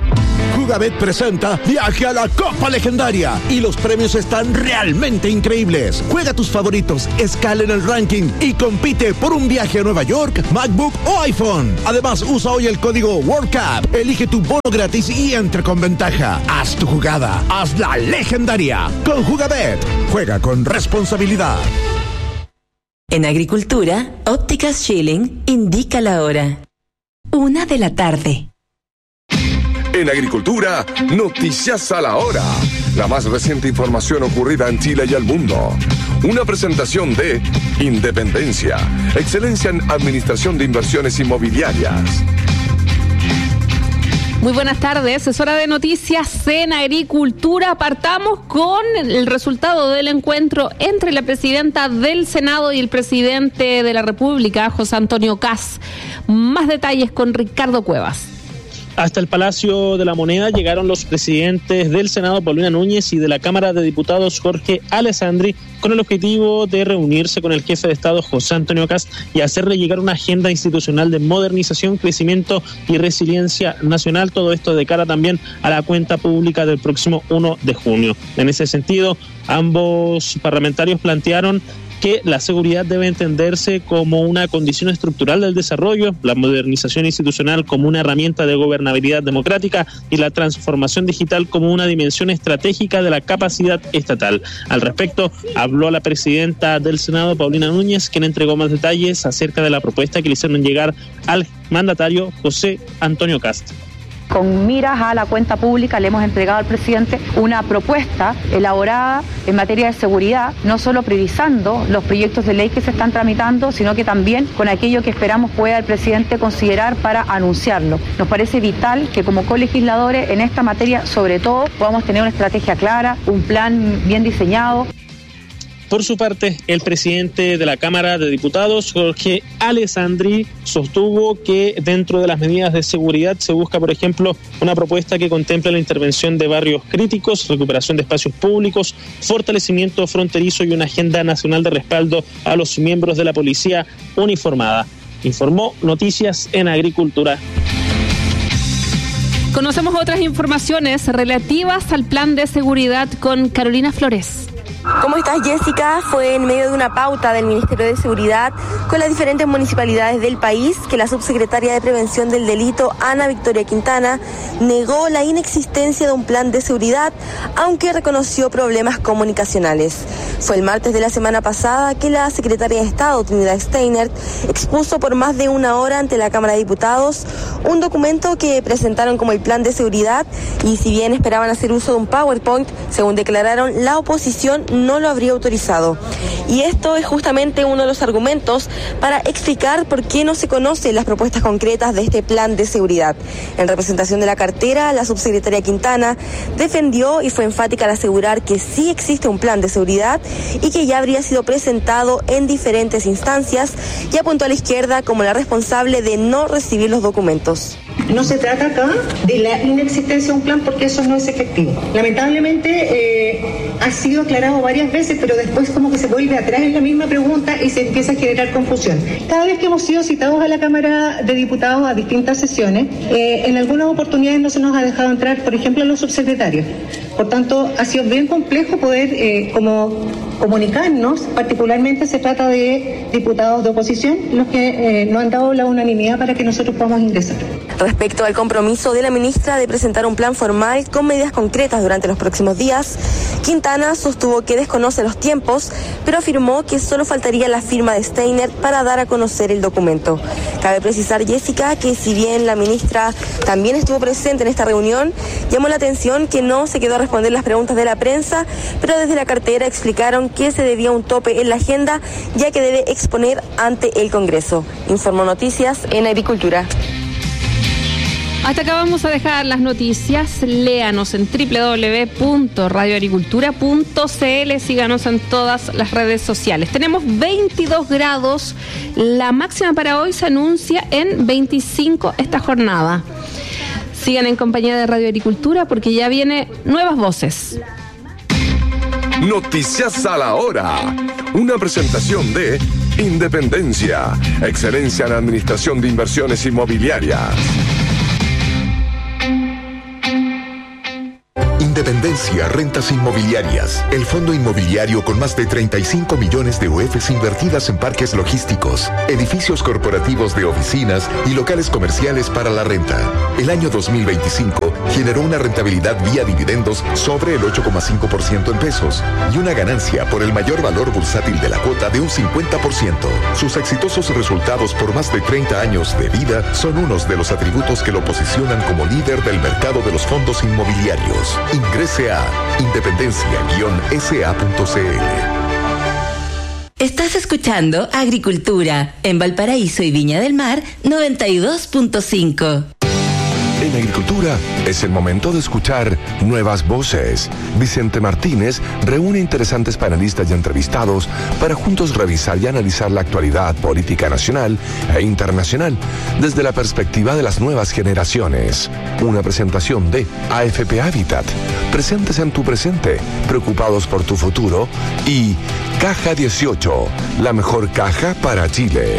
Jugabet presenta Viaje a la Copa Legendaria y los premios están realmente increíbles. Juega tus favoritos, escala en el ranking y compite por un viaje a Nueva York, MacBook o iPhone. Además, usa hoy el código WorldCup, elige tu bono gratis y entra con ventaja. Haz tu jugada, haz la legendaria con Jugabet. Juega con responsabilidad. En Agricultura, Ópticas Schilling indica la hora. Una de la tarde. En Agricultura, noticias a la hora. La más reciente información ocurrida en Chile y el mundo. Una presentación de Independencia, excelencia en administración de inversiones inmobiliarias. Muy buenas tardes, es hora de noticias en Agricultura. Partamos con el resultado del encuentro entre la presidenta del Senado y el presidente de la República, José Antonio Kast. Más detalles con Ricardo Cuevas. Hasta el Palacio de la Moneda llegaron los presidentes del Senado, Paulina Núñez, y de la Cámara de Diputados, Jorge Alessandri, con el objetivo de reunirse con el jefe de Estado, José Antonio Kast, y hacerle llegar una agenda institucional de modernización, crecimiento y resiliencia nacional. Todo esto de cara también a la cuenta pública del próximo uno de junio. En ese sentido, ambos parlamentarios plantearon que la seguridad debe entenderse como una condición estructural del desarrollo, la modernización institucional como una herramienta de gobernabilidad democrática y la transformación digital como una dimensión estratégica de la capacidad estatal. Al respecto, habló la presidenta del Senado, Paulina Núñez, quien entregó más detalles acerca de la propuesta que le hicieron llegar al mandatario José Antonio Kast. Con miras a la cuenta pública le hemos entregado al presidente una propuesta elaborada en materia de seguridad, no solo priorizando los proyectos de ley que se están tramitando, sino que también con aquello que esperamos pueda el presidente considerar para anunciarlo. Nos parece vital que como colegisladores en esta materia, sobre todo, podamos tener una estrategia clara, un plan bien diseñado. Por su parte, el presidente de la Cámara de Diputados, Jorge Alessandri, sostuvo que dentro de las medidas de seguridad se busca, por ejemplo, una propuesta que contemple la intervención de barrios críticos, recuperación de espacios públicos, fortalecimiento fronterizo y una agenda nacional de respaldo a los miembros de la policía uniformada. Informó Noticias en Agricultura. Conocemos otras informaciones relativas al plan de seguridad con Carolina Flores. ¿Cómo estás, Jessica? Fue en medio de una pauta del Ministerio de Seguridad con las diferentes municipalidades del país que la subsecretaria de Prevención del Delito, Ana Victoria Quintana, negó la inexistencia de un plan de seguridad, aunque reconoció problemas comunicacionales. Fue el martes de la semana pasada que la secretaria de Estado, Trinidad Steiner, expuso por más de una hora ante la Cámara de Diputados un documento que presentaron como el plan de seguridad, y si bien esperaban hacer uso de un PowerPoint, según declararon, la oposición no lo habría autorizado. Y esto es justamente uno de los argumentos para explicar por qué no se conocen las propuestas concretas de este plan de seguridad. En representación de la cartera, la subsecretaria Quintana defendió y fue enfática al asegurar que sí existe un plan de seguridad y que ya habría sido presentado en diferentes instancias, y apuntó a la izquierda como la responsable de no recibir los documentos. No se trata acá de la inexistencia de un plan, porque eso no es efectivo. Lamentablemente eh, ha sido aclarado varias veces, pero después como que se vuelve atrás en la misma pregunta y se empieza a generar confusión. Cada vez que hemos sido citados a la Cámara de Diputados a distintas sesiones, eh, en algunas oportunidades no se nos ha dejado entrar, por ejemplo, a los subsecretarios. Por tanto, ha sido bien complejo poder eh, como comunicarnos, particularmente se trata de diputados de oposición, los que eh, no han dado la unanimidad para que nosotros podamos ingresar. Respecto al compromiso de la ministra de presentar un plan formal con medidas concretas durante los próximos días, Quintana sostuvo que desconoce los tiempos, pero afirmó que solo faltaría la firma de Steiner para dar a conocer el documento. Cabe precisar, Jessica, que si bien la ministra también estuvo presente en esta reunión, llamó la atención que no se quedó a responder las preguntas de la prensa, pero desde la cartera explicaron que se debía un tope en la agenda, ya que debe exponer ante el Congreso. Informó Noticias en Agricultura. Hasta acá vamos a dejar las noticias. Léanos en doble u doble u doble u punto radio agricultura punto c l. Síganos en todas las redes sociales. Tenemos veintidós grados. La máxima para hoy se anuncia en veinticinco esta jornada. Sigan en compañía de Radio Agricultura porque ya viene Nuevas Voces. Noticias a la hora. Una presentación de Independencia, excelencia en administración de inversiones inmobiliarias. Independencia Rentas Inmobiliarias, el fondo inmobiliario con más de treinta y cinco millones de U Fs invertidas en parques logísticos, edificios corporativos de oficinas y locales comerciales para la renta. El año dos mil veinticinco generó una rentabilidad vía dividendos sobre el ocho coma cinco por ciento en pesos y una ganancia por el mayor valor bursátil de la cuota de un cincuenta por ciento. Sus exitosos resultados por más de treinta años de vida son unos de los atributos que lo posicionan como líder del mercado de los fondos inmobiliarios. Ingrese a independencia guion s a punto c l. Estás escuchando Agricultura en Valparaíso y Viña del Mar noventa y dos punto cinco. En Agricultura es el momento de escuchar nuevas voces. Vicente Martínez reúne interesantes panelistas y entrevistados para juntos revisar y analizar la actualidad política nacional e internacional desde la perspectiva de las nuevas generaciones. Una presentación de A F P Habitat, presentes en tu presente, preocupados por tu futuro, y Caja dieciocho, la mejor caja para Chile.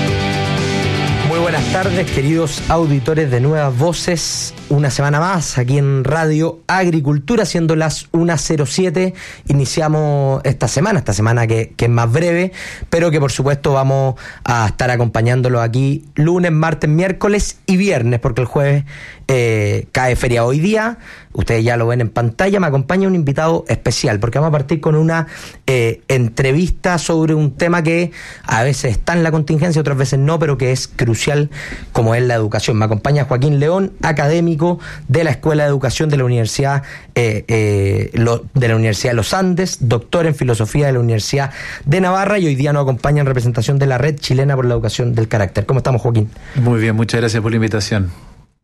Muy buenas tardes, queridos auditores de Nuevas Voces. Una semana más aquí en Radio Agricultura, siendo las una cero siete. Iniciamos esta semana, esta semana que, que es más breve, pero que por supuesto vamos a estar acompañándolos aquí lunes, martes, miércoles y viernes, porque el jueves eh, cae feria. Hoy día, ustedes ya lo ven en pantalla, me acompaña un invitado especial, porque vamos a partir con una eh, entrevista sobre un tema que a veces está en la contingencia, otras veces no, pero que es crucial, como es la educación. Me acompaña Joaquín León, académico de la Escuela de Educación de la Universidad eh, eh, lo, de la Universidad de los Andes, doctor en Filosofía de la Universidad de Navarra, y hoy día nos acompaña en representación de la Red Chilena por la Educación del Carácter. ¿Cómo estamos, Joaquín? Muy bien, muchas gracias por la invitación.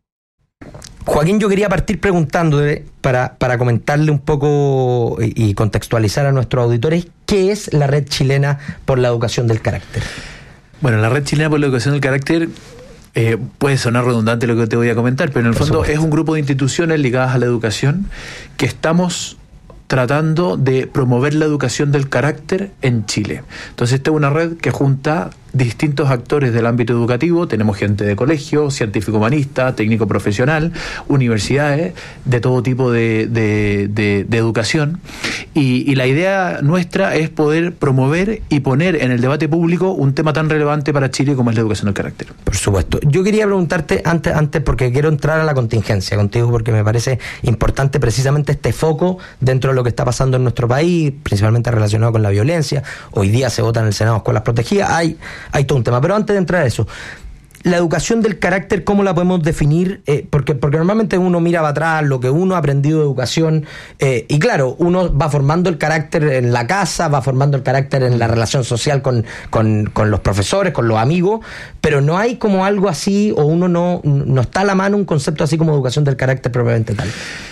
Joaquín, yo quería partir preguntándole, para, para comentarle un poco y, y contextualizar a nuestros auditores, ¿qué es la Red Chilena por la Educación del Carácter? Bueno, la Red Chilena por la Educación del Carácter Eh, puede sonar redundante lo que te voy a comentar, pero en el Por fondo supuesto. Es un grupo de instituciones ligadas a la educación que estamos tratando de promover la educación del carácter en Chile. Entonces esta es una red que junta distintos actores del ámbito educativo. Tenemos gente de colegio, científico humanista, técnico profesional, universidades, de todo tipo de, de, de, de educación. Y, y la idea nuestra es poder promover y poner en el debate público un tema tan relevante para Chile como es la educación del carácter. Por supuesto. Yo quería preguntarte antes, antes porque quiero entrar a la contingencia contigo, porque me parece importante precisamente este foco dentro de lo que está pasando en nuestro país, principalmente relacionado con la violencia. Hoy día se vota en el Senado escuelas protegidas. Hay Hay todo un tema, pero antes de entrar a eso, la educación del carácter, ¿cómo la podemos definir? Eh, porque, porque normalmente uno mira para atrás lo que uno ha aprendido de educación, eh, y claro, uno va formando el carácter en la casa, va formando el carácter en la relación social con, con, con los profesores, con los amigos, pero no hay como algo así, o uno no, no está a la mano un concepto así como educación del carácter propiamente tal.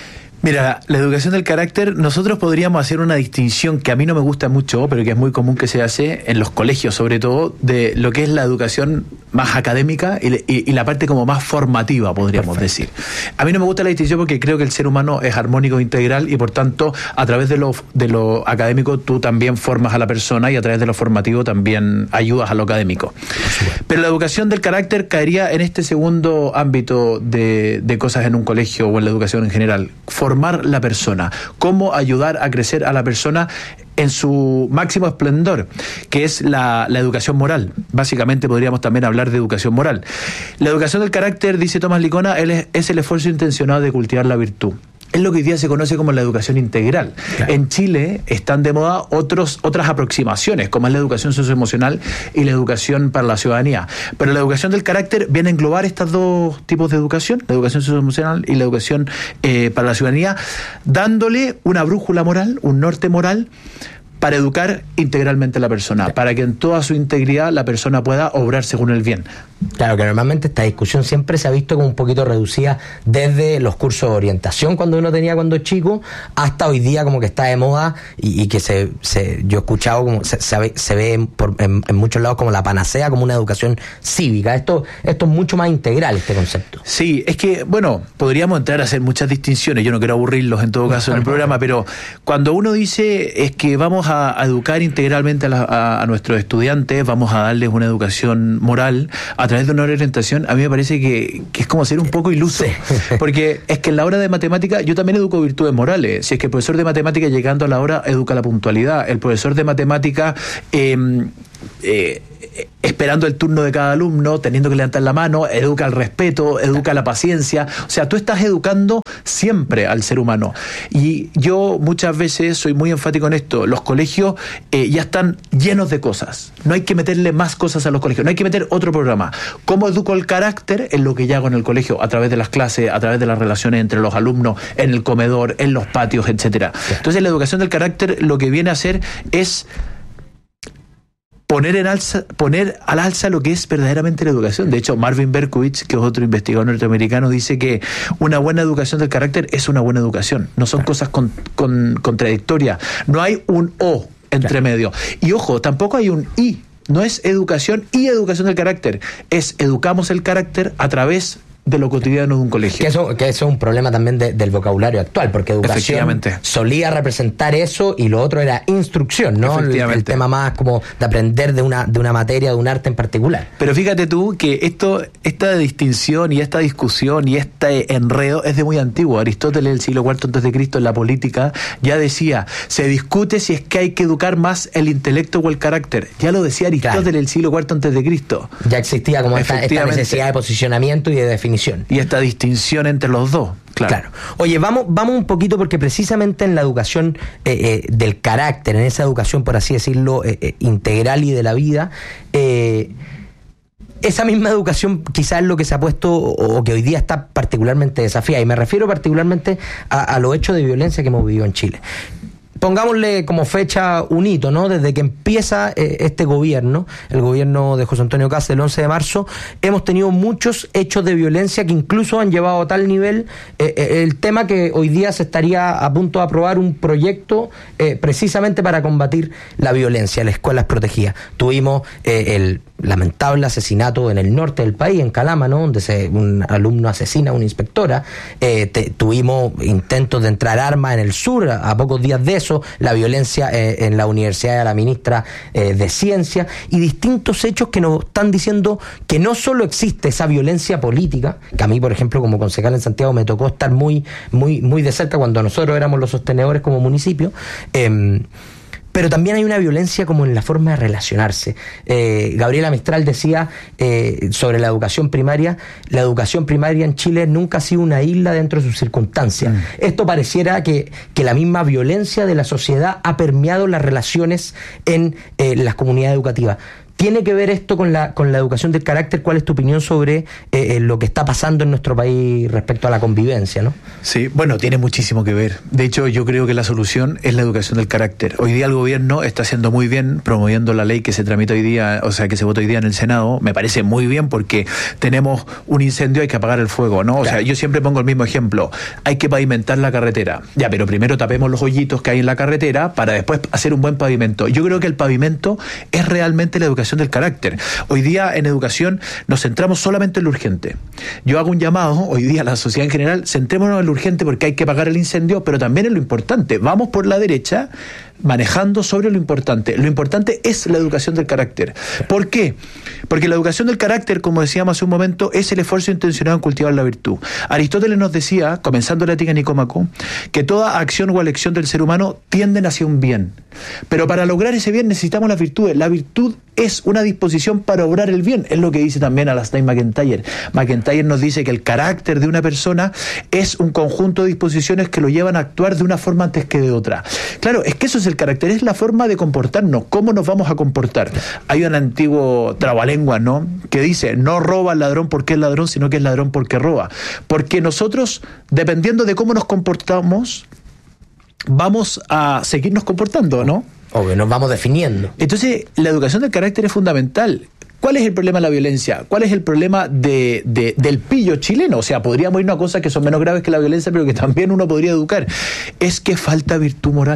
Mira, la educación del carácter, nosotros podríamos hacer una distinción que a mí no me gusta mucho, pero que es muy común que se hace en los colegios, sobre todo, de lo que es la educación más académica y, y, y la parte como más formativa, podríamos Perfecto. decir. A mí no me gusta la distinción porque creo que el ser humano es armónico e integral, y por tanto, a través de lo, de lo académico tú también formas a la persona, y a través de lo formativo también ayudas a lo académico. Pero la educación del carácter caería en este segundo ámbito de, de cosas en un colegio o en la educación en general. Formar la persona, cómo ayudar a crecer a la persona en su máximo esplendor, que es la, la educación moral. Básicamente podríamos también hablar de educación moral. La educación del carácter, dice Tomás Licona, es, es el esfuerzo intencionado de cultivar la virtud. Es lo que hoy día se conoce como la educación integral. Claro. En Chile están de moda otros, otras aproximaciones, como es la educación socioemocional y la educación para la ciudadanía. Pero la educación del carácter viene a englobar estos dos tipos de educación, la educación socioemocional y la educación eh, para la ciudadanía, dándole una brújula moral, un norte moral, para educar integralmente a la persona, para que en toda su integridad la persona pueda obrar según el bien. Claro, que normalmente esta discusión siempre se ha visto como un poquito reducida desde los cursos de orientación cuando uno tenía cuando chico, hasta hoy día como que está de moda, y, y que se, se yo he escuchado como se, se, se ve en, por, en, en muchos lados como la panacea, como una educación cívica. Esto, esto es mucho más integral, este concepto. Sí, es que, bueno, podríamos entrar a hacer muchas distinciones, yo no quiero aburrirlos en todo caso en el programa, pero cuando uno dice es que vamos a a, a educar integralmente a, la, a, a nuestros estudiantes, vamos a darles una educación moral a través de una orientación, a mí me parece que, que es como ser un poco iluso, sí. Porque es que en la hora de matemática yo también educo virtudes morales. Si es que el profesor de matemática llegando a la hora educa la puntualidad, el profesor de matemática eh, eh, esperando el turno de cada alumno, teniendo que levantar la mano, educa el respeto, educa la paciencia. O sea, tú estás educando siempre al ser humano. Y yo muchas veces soy muy enfático en esto. Los colegios eh, ya están llenos de cosas. No hay que meterle más cosas a los colegios. No hay que meter otro programa. ¿Cómo educo el carácter? Es lo que yo hago en el colegio, a través de las clases, a través de las relaciones entre los alumnos, en el comedor, en los patios, etcétera. Entonces, la educación del carácter lo que viene a hacer es poner en alza, poner al alza lo que es verdaderamente la educación. De hecho, Marvin Berkowitz, que es otro investigador norteamericano, dice que una buena educación del carácter es una buena educación. No son cosas con, con, contradictorias. No hay un O entre claro. medio. Y ojo, tampoco hay un I. No es educación y educación del carácter. Es educamos el carácter a través de lo cotidiano de un colegio. Que eso, que eso es un problema también de, del vocabulario actual, porque educación solía representar eso y lo otro era instrucción, ¿no? El, el tema más como de aprender de una, de una materia, de un arte en particular. Pero fíjate tú que esto, esta distinción y esta discusión y este enredo es de muy antiguo. Aristóteles, el siglo cuarto antes de Cristo, en la política, ya decía, se discute si es que hay que educar más el intelecto o el carácter. Ya lo decía Aristóteles, claro. El siglo cuarto antes de Cristo. Ya existía como esta, esta necesidad de posicionamiento y de definición. Y esta distinción entre los dos, claro. claro. Oye, vamos, vamos un poquito, porque precisamente en la educación eh, eh, del carácter, en esa educación, por así decirlo, eh, eh, integral y de la vida, eh, esa misma educación quizás es lo que se ha puesto o, o que hoy día está particularmente desafiada. Y me refiero particularmente a, a los hechos de violencia que hemos vivido en Chile. Pongámosle como fecha un hito, ¿no? Desde que empieza eh, este gobierno, el gobierno de José Antonio Kast, el once de marzo, hemos tenido muchos hechos de violencia que incluso han llevado a tal nivel eh, eh, el tema que hoy día se estaría a punto de aprobar un proyecto eh, precisamente para combatir la violencia, las escuelas protegidas. Tuvimos eh, el lamentable asesinato en el norte del país, en Calama, ¿no? Donde se, un alumno asesina a una inspectora. Eh, te, tuvimos intentos de entrar armas en el sur, a, a pocos días de eso, la violencia eh, en la Universidad de la Ministra eh, de Ciencia, y distintos hechos que nos están diciendo que no solo existe esa violencia política, que a mí, por ejemplo, como concejal en Santiago, me tocó estar muy, muy, muy de cerca cuando nosotros éramos los sostenedores como municipio, eh, pero también hay una violencia como en la forma de relacionarse. Eh, Gabriela Mistral decía eh, sobre la educación primaria, la educación primaria en Chile nunca ha sido una isla dentro de sus circunstancias. Mm. Esto pareciera que, que la misma violencia de la sociedad ha permeado las relaciones en eh, las comunidades educativas. ¿Tiene que ver esto con la con la educación del carácter? ¿Cuál es tu opinión sobre eh, lo que está pasando en nuestro país respecto a la convivencia, ¿no? Sí, bueno, tiene muchísimo que ver. De hecho, yo creo que la solución es la educación del carácter. Hoy día el gobierno está haciendo muy bien promoviendo la ley que se tramita hoy día, o sea, que se vota hoy día en el Senado. Me parece muy bien porque tenemos un incendio, hay que apagar el fuego, ¿no? O claro. sea, yo siempre pongo el mismo ejemplo. Hay que pavimentar la carretera. Ya, pero primero tapemos los hoyitos que hay en la carretera para después hacer un buen pavimento. Yo creo que el pavimento es realmente la educación del carácter. Hoy día en educación nos centramos solamente en lo urgente. Yo hago un llamado hoy día a la sociedad en general, centrémonos en lo urgente porque hay que apagar el incendio, pero también en lo importante. Vamos por la derecha manejando sobre lo importante. Lo importante es la educación del carácter. ¿Por qué? Porque la educación del carácter, como decíamos hace un momento, es el esfuerzo intencionado en cultivar la virtud. Aristóteles nos decía, comenzando la Ética Nicómaco, que toda acción o elección del ser humano tienden hacia un bien. Pero para lograr ese bien necesitamos las virtudes. La virtud es una disposición para obrar el bien. Es lo que dice también Alasdair MacIntyre. MacIntyre nos dice que el carácter de una persona es un conjunto de disposiciones que lo llevan a actuar de una forma antes que de otra. Claro, es que eso es el carácter, es la forma de comportarnos, cómo nos vamos a comportar. Hay un antiguo trabalengua, ¿no?, que dice, no roba el ladrón porque es ladrón, sino que es ladrón porque roba. Porque nosotros, dependiendo de cómo nos comportamos, vamos a seguirnos comportando, ¿no? Obvio, nos vamos definiendo. Entonces, la educación del carácter es fundamental. ¿Cuál es el problema de la violencia? ¿Cuál es el problema de, de, del pillo chileno? O sea, podríamos irnos a cosas que son menos graves que la violencia, pero que también uno podría educar. Es que falta virtud moral.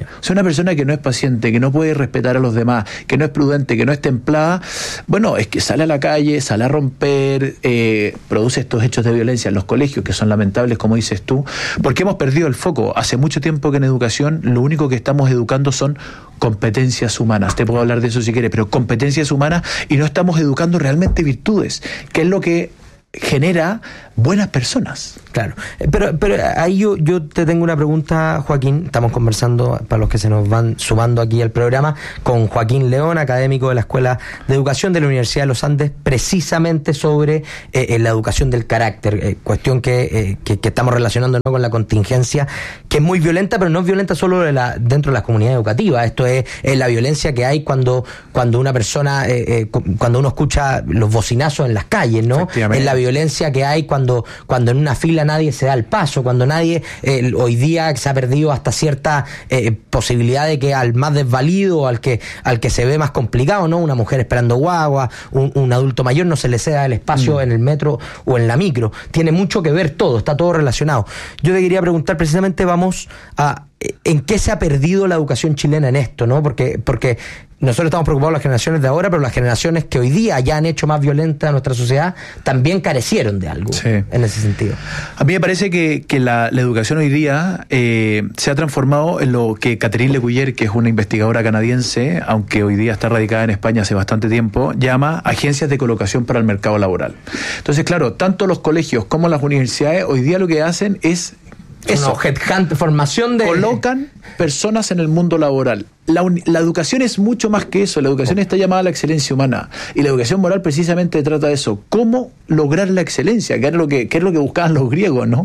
O sea, una persona que no es paciente, que no puede respetar a los demás, que no es prudente, que no es templada, bueno, es que sale a la calle, sale a romper, eh, produce estos hechos de violencia en los colegios, que son lamentables, como dices tú, porque hemos perdido el foco. Hace mucho tiempo que en educación lo único que estamos educando son competencias humanas. Te puedo hablar de eso si quieres, pero competencias humanas, y no estamos educando realmente virtudes, que es lo que genera buenas personas. Claro, pero pero ahí yo, yo te tengo una pregunta, Joaquín. Estamos conversando, para los que se nos van sumando aquí al programa, con Joaquín León, académico de la Escuela de Educación de la Universidad de los Andes, precisamente sobre eh, la educación del carácter, eh, cuestión que, eh, que, que estamos relacionando, ¿no?, con la contingencia, que es muy violenta, pero no es violenta solo de la, dentro de las comunidades educativas. Esto es, es la violencia que hay cuando cuando una persona, eh, eh, cuando uno escucha los bocinazos en las calles, ¿no? Es la violencia que hay cuando, cuando en una fila nadie se da el paso, cuando nadie, eh, hoy día se ha perdido hasta cierta eh, posibilidad de que al más desvalido, al que al que se ve más complicado, ¿no?, una mujer esperando guagua, un, un adulto mayor, no se le ceda el espacio mm. en el metro o en la micro. Tiene mucho que ver todo, está todo relacionado. Yo te quería preguntar precisamente, vamos a ¿en qué se ha perdido la educación chilena en esto, no? Porque, porque nosotros estamos preocupados por las generaciones de ahora, pero las generaciones que hoy día ya han hecho más violenta a nuestra sociedad también carecieron de algo, sí, en ese sentido. A mí me parece que, que la, la educación hoy día eh, se ha transformado en lo que Catherine Lecuyer, que es una investigadora canadiense, aunque hoy día está radicada en España hace bastante tiempo, llama agencias de colocación para el mercado laboral. Entonces, claro, tanto los colegios como las universidades hoy día lo que hacen es eso, headhunt, formación de... Colocan personas en el mundo laboral. La, la educación es mucho más que eso. La educación está llamada a la excelencia humana. Y la educación moral precisamente trata de eso. ¿Cómo lograr la excelencia? ¿Qué es lo que, qué es lo que buscaban los griegos, no?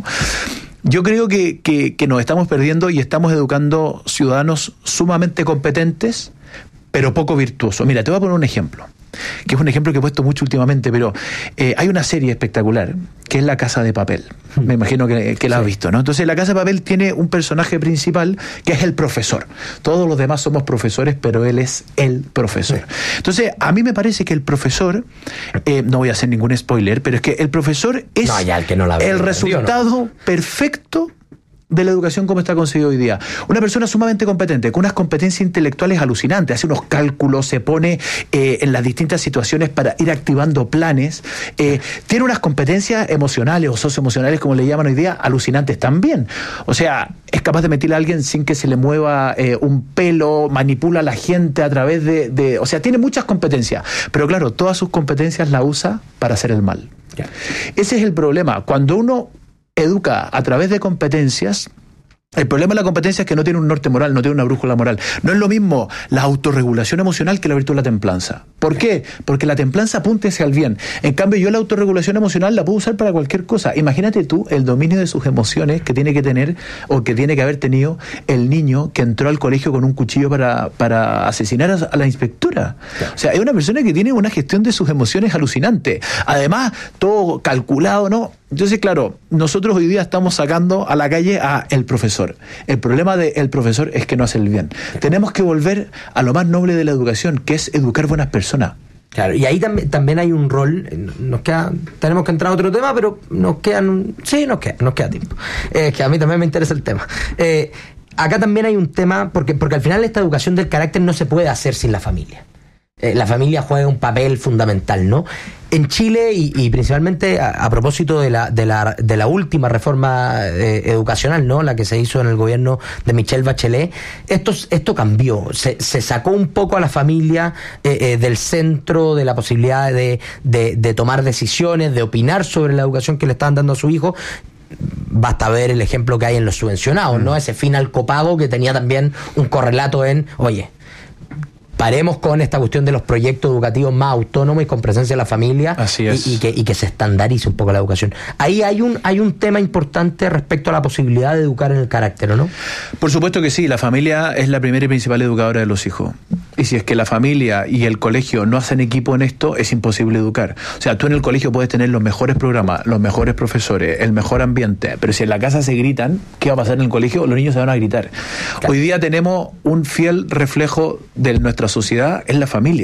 Yo creo que, que, que nos estamos perdiendo y estamos educando ciudadanos sumamente competentes, pero poco virtuosos. Mira, te voy a poner un ejemplo, que es un ejemplo que he puesto mucho últimamente, pero eh, hay una serie espectacular que es La Casa de Papel. Me imagino que, que la has visto, ¿no? Entonces, La Casa de Papel tiene un personaje principal que es el profesor. Todos los demás somos profesores, pero él es el profesor. Entonces, a mí me parece que el profesor, eh, no voy a hacer ningún spoiler, pero es que el profesor es no, ya, el, que no la ve, el resultado no. perfecto de la educación como está concebida hoy día. Una persona sumamente competente, con unas competencias intelectuales alucinantes, hace unos cálculos, se pone eh, en las distintas situaciones para ir activando planes, eh, tiene unas competencias emocionales o socioemocionales, como le llaman hoy día, alucinantes también. O sea, es capaz de mentirle a alguien sin que se le mueva eh, un pelo, manipula a la gente a través de, de... O sea, tiene muchas competencias, pero claro, todas sus competencias las usa para hacer el mal. Yeah. Ese es el problema. Cuando uno educa a través de competencias, el problema de la competencia es que no tiene un norte moral, no tiene una brújula moral. No es lo mismo la autorregulación emocional que la virtud de la templanza. ¿Por qué? Porque la templanza apunta hacia el bien. En cambio, yo la autorregulación emocional la puedo usar para cualquier cosa. Imagínate tú el dominio de sus emociones que tiene que tener o que tiene que haber tenido el niño que entró al colegio con un cuchillo para, para asesinar a la inspectora. O sea, es una persona que tiene una gestión de sus emociones alucinante. Además, todo calculado, ¿no? Entonces, claro, nosotros hoy día estamos sacando a la calle a el profesor. El problema del profesor es que no hace el bien. Tenemos que volver a lo más noble de la educación, que es educar buenas personas. Claro, y ahí también, también hay un rol, nos queda, tenemos que entrar a otro tema, pero nos quedan, sí, nos queda, nos queda tiempo. Es eh, que a mí también me interesa el tema. Eh, acá también hay un tema, porque, porque al final esta educación del carácter no se puede hacer sin la familia. Eh, la familia juega un papel fundamental, ¿no? En Chile, y, y principalmente a, a propósito de la, de la de la última reforma eh, educacional, ¿no?, la que se hizo en el gobierno de Michelle Bachelet, esto, esto cambió. Se, se sacó un poco a la familia eh, eh, del centro de la posibilidad de, de, de tomar decisiones, de opinar sobre la educación que le estaban dando a su hijo. Basta ver el ejemplo que hay en los subvencionados, ¿no? Ese fin al copago que tenía también un correlato en, oye, paremos con esta cuestión de los proyectos educativos más autónomos y con presencia de la familia. Así es. Y, y, que, y que se estandarice un poco la educación. Ahí hay un hay un tema importante respecto a la posibilidad de educar en el carácter, ¿no? Por supuesto que sí, la familia es la primera y principal educadora de los hijos. Y si es que la familia y el colegio no hacen equipo en esto, es imposible educar. O sea, tú en el colegio puedes tener los mejores programas, los mejores profesores, el mejor ambiente, pero si en la casa se gritan, ¿qué va a pasar en el colegio? Los niños se van a gritar. Claro. Hoy día tenemos un fiel reflejo de nuestra sociedad, es la familia.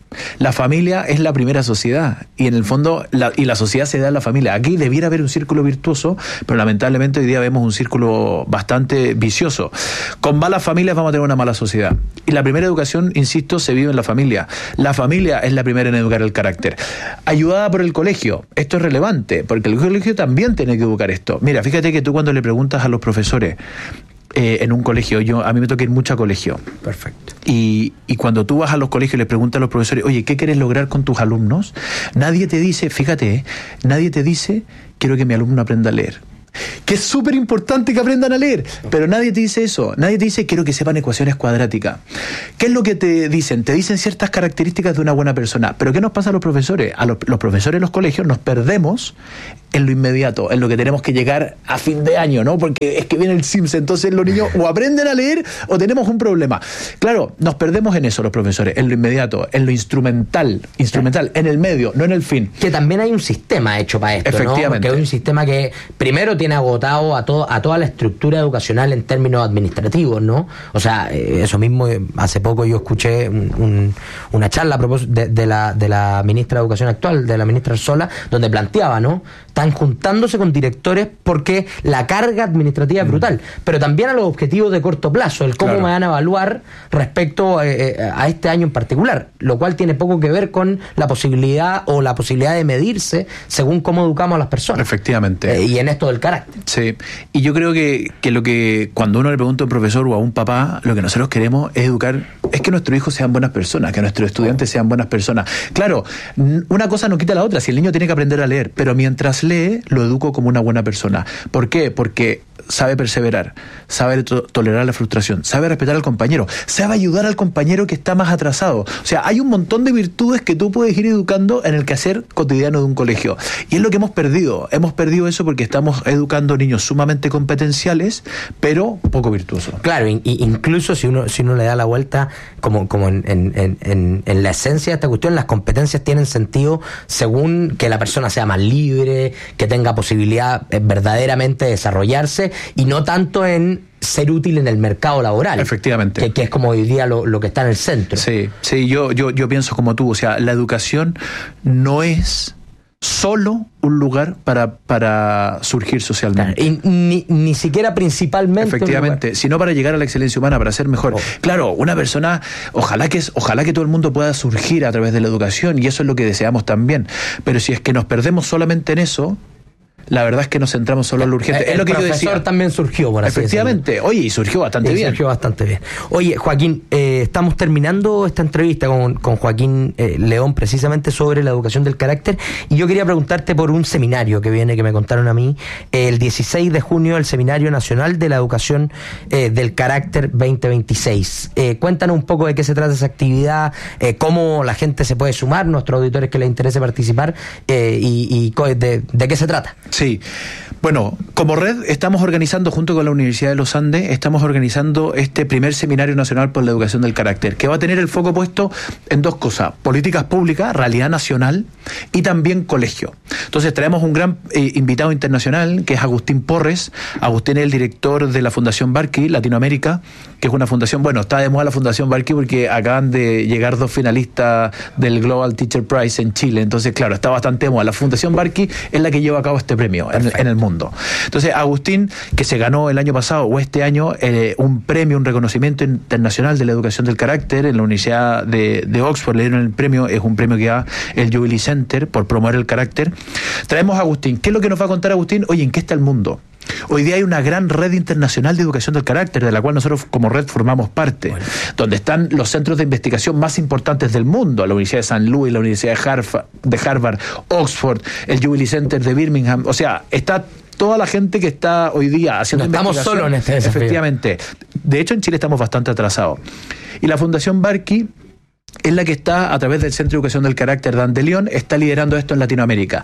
La familia es la primera sociedad y en el fondo la, y la sociedad se da en la familia. Aquí debiera haber un círculo virtuoso, pero lamentablemente hoy día vemos un círculo bastante vicioso. Con malas familias vamos a tener una mala sociedad. Y la primera educación, insisto, se vive en la familia. La familia es la primera en educar el carácter. Ayudada por el colegio. Esto es relevante, porque el colegio también tiene que educar esto. Mira, fíjate que tú cuando le preguntas a los profesores, Eh, en un colegio, yo a mí me toca ir mucho a colegio. Perfecto. Y, y cuando tú vas a los colegios y les preguntas a los profesores, oye, ¿qué quieres lograr con tus alumnos? Nadie te dice, fíjate, ¿eh? nadie te dice, quiero que mi alumno aprenda a leer. Que es súper importante que aprendan a leer, pero nadie te dice eso. Nadie te dice, quiero que sepan ecuaciones cuadráticas. ¿Qué es lo que te dicen? Te dicen ciertas características de una buena persona. Pero ¿qué nos pasa a los profesores? A los, los profesores de los colegios nos perdemos en lo inmediato, en lo que tenemos que llegar a fin de año, ¿no? Porque es que viene el Sims, entonces los niños o aprenden a leer o tenemos un problema. Claro, nos perdemos en eso los profesores, en lo inmediato, en lo instrumental, instrumental, en el medio, no en el fin. Que también hay un sistema hecho para esto, efectivamente, ¿no? Porque hay un sistema que primero tiene agotado a todo a toda la estructura educacional en términos administrativos, ¿no? O sea, eh, eso mismo, eh, hace poco yo escuché un, un, una charla a propósito de, de, la, de la ministra de Educación actual, de la ministra Arzola, donde planteaba, ¿no? Están juntándose con directores porque la carga administrativa es brutal, mm. pero también a los objetivos de corto plazo, el cómo claro. me van a evaluar respecto eh, a este año en particular, lo cual tiene poco que ver con la posibilidad o la posibilidad de medirse según cómo educamos a las personas. Efectivamente. Eh, y en esto del carácter. Sí, y yo creo que, que lo que cuando uno le pregunta a un profesor o a un papá, lo que nosotros queremos es educar, es que nuestros hijos sean buenas personas, que nuestros estudiantes sean buenas personas. Claro, una cosa no quita la otra, si el niño tiene que aprender a leer, pero mientras lee, lo educo como una buena persona. ¿Por qué? Porque sabe perseverar, sabe to- tolerar la frustración, sabe respetar al compañero, sabe ayudar al compañero que está más atrasado. O sea, hay un montón de virtudes que tú puedes ir educando en el quehacer cotidiano de un colegio. Y es lo que hemos perdido. Hemos perdido eso porque estamos educando niños sumamente competenciales, pero poco virtuosos. Claro, in- incluso si uno si uno le da la vuelta, como, como en, en, en, en la esencia de esta cuestión, las competencias tienen sentido según que la persona sea más libre, que tenga posibilidad eh, verdaderamente de desarrollarse, y no tanto en ser útil en el mercado laboral. Efectivamente. Que, que es como hoy día lo, lo que está en el centro. Sí, sí, yo, yo, yo pienso como tú. O sea, la educación no es solo un lugar para, para surgir socialmente. Claro, y ni, ni siquiera principalmente. Efectivamente, sino para llegar a la excelencia humana, para ser mejor. Oh. Claro, una persona, ojalá que, ojalá que todo el mundo pueda surgir a través de la educación, y eso es lo que deseamos también. Pero si es que nos perdemos solamente en eso, la verdad es que nos centramos solo en lo urgente. El, es lo que el yo decía. profesor también surgió, por así Efectivamente. decirlo. Oye, y surgió bastante y bien. Surgió bastante bien. Oye, Joaquín, eh, estamos terminando esta entrevista con, con Joaquín eh, León, precisamente sobre la educación del carácter, y yo quería preguntarte por un seminario que viene, que me contaron a mí, eh, el dieciséis de junio, el Seminario Nacional de la Educación eh, del Carácter veinte veintiséis. Eh, cuéntanos un poco de qué se trata esa actividad, eh, cómo la gente se puede sumar, nuestros auditores que les interese participar, eh, y, y de, de qué se trata. Sí. Bueno, como red estamos organizando junto con la Universidad de los Andes, estamos organizando este primer Seminario Nacional por la Educación del Carácter, que va a tener el foco puesto en dos cosas: políticas públicas, realidad nacional, y también colegio. Entonces traemos un gran eh, invitado internacional, que es Agustín Porres. Agustín es el director de la Fundación Barkey Latinoamérica, que es una fundación, bueno, está de moda la Fundación Barkey porque acaban de llegar dos finalistas del Global Teacher Prize en Chile, entonces claro, está bastante de moda. La Fundación Barkey es la que lleva a cabo este premio en, en el mundo. Entonces Agustín, que se ganó el año pasado o este año eh, un premio, un reconocimiento internacional de la educación del carácter en la Universidad de, de Oxford, le dieron el premio, es un premio que da el Jubilee Center por promover el carácter. Traemos a Agustín. ¿Qué es lo que nos va a contar Agustín? Oye, ¿en qué está el mundo? Hoy día hay una gran red internacional de educación del carácter, de la cual nosotros como red formamos parte, bueno, donde están los centros de investigación más importantes del mundo: la Universidad de San Luis, la Universidad de Harvard, de Harvard, Oxford, el Jubilee Center de Birmingham. O sea, está toda la gente que está hoy día haciendo no estamos solos en este desafío. Efectivamente. De hecho, en Chile estamos bastante atrasados. Y la Fundación Barkey es la que está, a través del Centro de Educación del Carácter de Andelión, está liderando esto en Latinoamérica.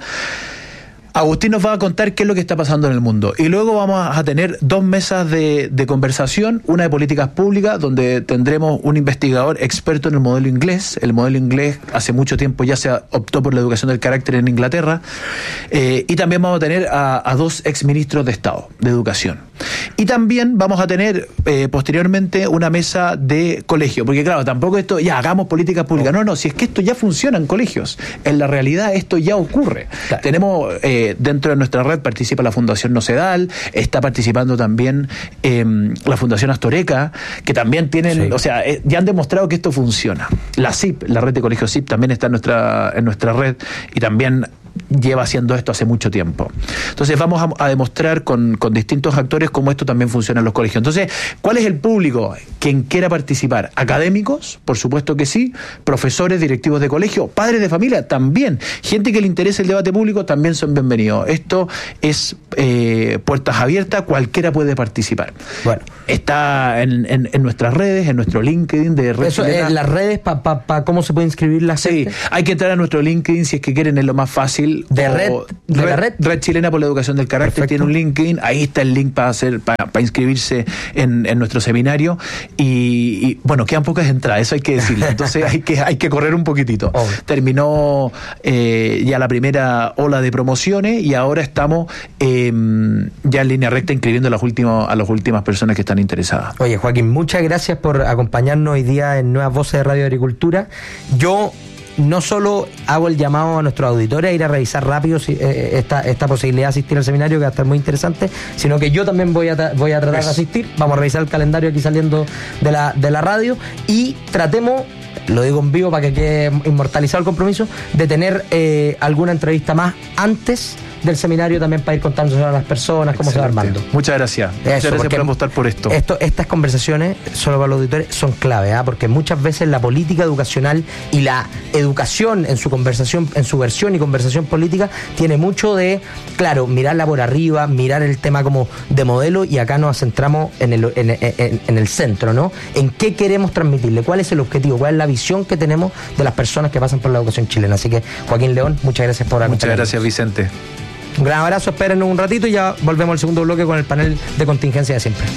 Agustín nos va a contar qué es lo que está pasando en el mundo. Y luego vamos a tener dos mesas de, de conversación, una de políticas públicas, donde tendremos un investigador experto en el modelo inglés. El modelo inglés hace mucho tiempo ya se optó por la educación del carácter en Inglaterra. Eh, y también vamos a tener a, a dos exministros de Estado de Educación. Y también vamos a tener eh, posteriormente una mesa de colegio, porque claro, tampoco esto, ya hagamos políticas públicas, no, no, si es que esto ya funciona en colegios, en la realidad esto ya ocurre. Claro. Tenemos, eh, dentro de nuestra red participa la Fundación Nocedal, está participando también eh, la Fundación Astoreca, que también tienen, sí. o sea, eh, ya han demostrado que esto funciona. La C I P, la red de colegios C I P también está en nuestra, en nuestra red y también lleva haciendo esto hace mucho tiempo. Entonces vamos a, a demostrar con, con distintos actores cómo esto también funciona en los colegios. Entonces, ¿cuál es el público? Quien quiera participar. Académicos, por supuesto que sí, profesores, directivos de colegio, padres de familia también, gente que le interese el debate público también son bienvenidos. Esto es eh, puertas abiertas, cualquiera puede participar. Bueno, está en, en, en nuestras redes, en nuestro LinkedIn de Red Eso, eh, las redes, para pa, pa, ¿cómo se puede inscribir la gente? Sí, hay que entrar a nuestro LinkedIn si es que quieren, es lo más fácil. De red, de red, la red Red Chilena por la Educación del Carácter. Perfecto. Tiene un LinkedIn, ahí está el link para hacer para, para inscribirse en, en nuestro seminario y, y bueno, quedan pocas entradas, eso hay que decirlo, entonces hay que hay que correr un poquitito. Oh. Terminó eh, ya la primera ola de promociones y ahora estamos eh, ya en línea recta inscribiendo a las últimas a las últimas personas que están interesadas. Oye, Joaquín, muchas gracias por acompañarnos hoy día en Nuevas Voces de Radio Agricultura. Yo no solo hago el llamado a nuestros auditores a ir a revisar rápido si, eh, esta, esta posibilidad de asistir al seminario, que va a estar muy interesante, sino que yo también voy a, voy a tratar de asistir. Vamos a revisar el calendario aquí saliendo de la, de la radio y tratemos, lo digo en vivo para que quede inmortalizado el compromiso, de tener eh, alguna entrevista más antes del seminario también para ir contándose a las personas cómo se va armando. Muchas gracias. Eso, muchas gracias por apostar por esto. esto. Estas conversaciones, solo para los auditores, son clave, ¿eh? Porque muchas veces la política educacional y la educación en su conversación, en su versión y conversación política, tiene mucho de, claro, mirarla por arriba, mirar el tema como de modelo, y acá nos centramos en el, en, en, en el centro, ¿no? En qué queremos transmitirle, cuál es el objetivo, cuál es la visión que tenemos de las personas que pasan por la educación chilena. Así que, Joaquín León, muchas gracias por acompañarnos. Muchas gracias, Vicente. Un gran abrazo, espérenos un ratito y ya volvemos al segundo bloque con el panel de contingencia de siempre.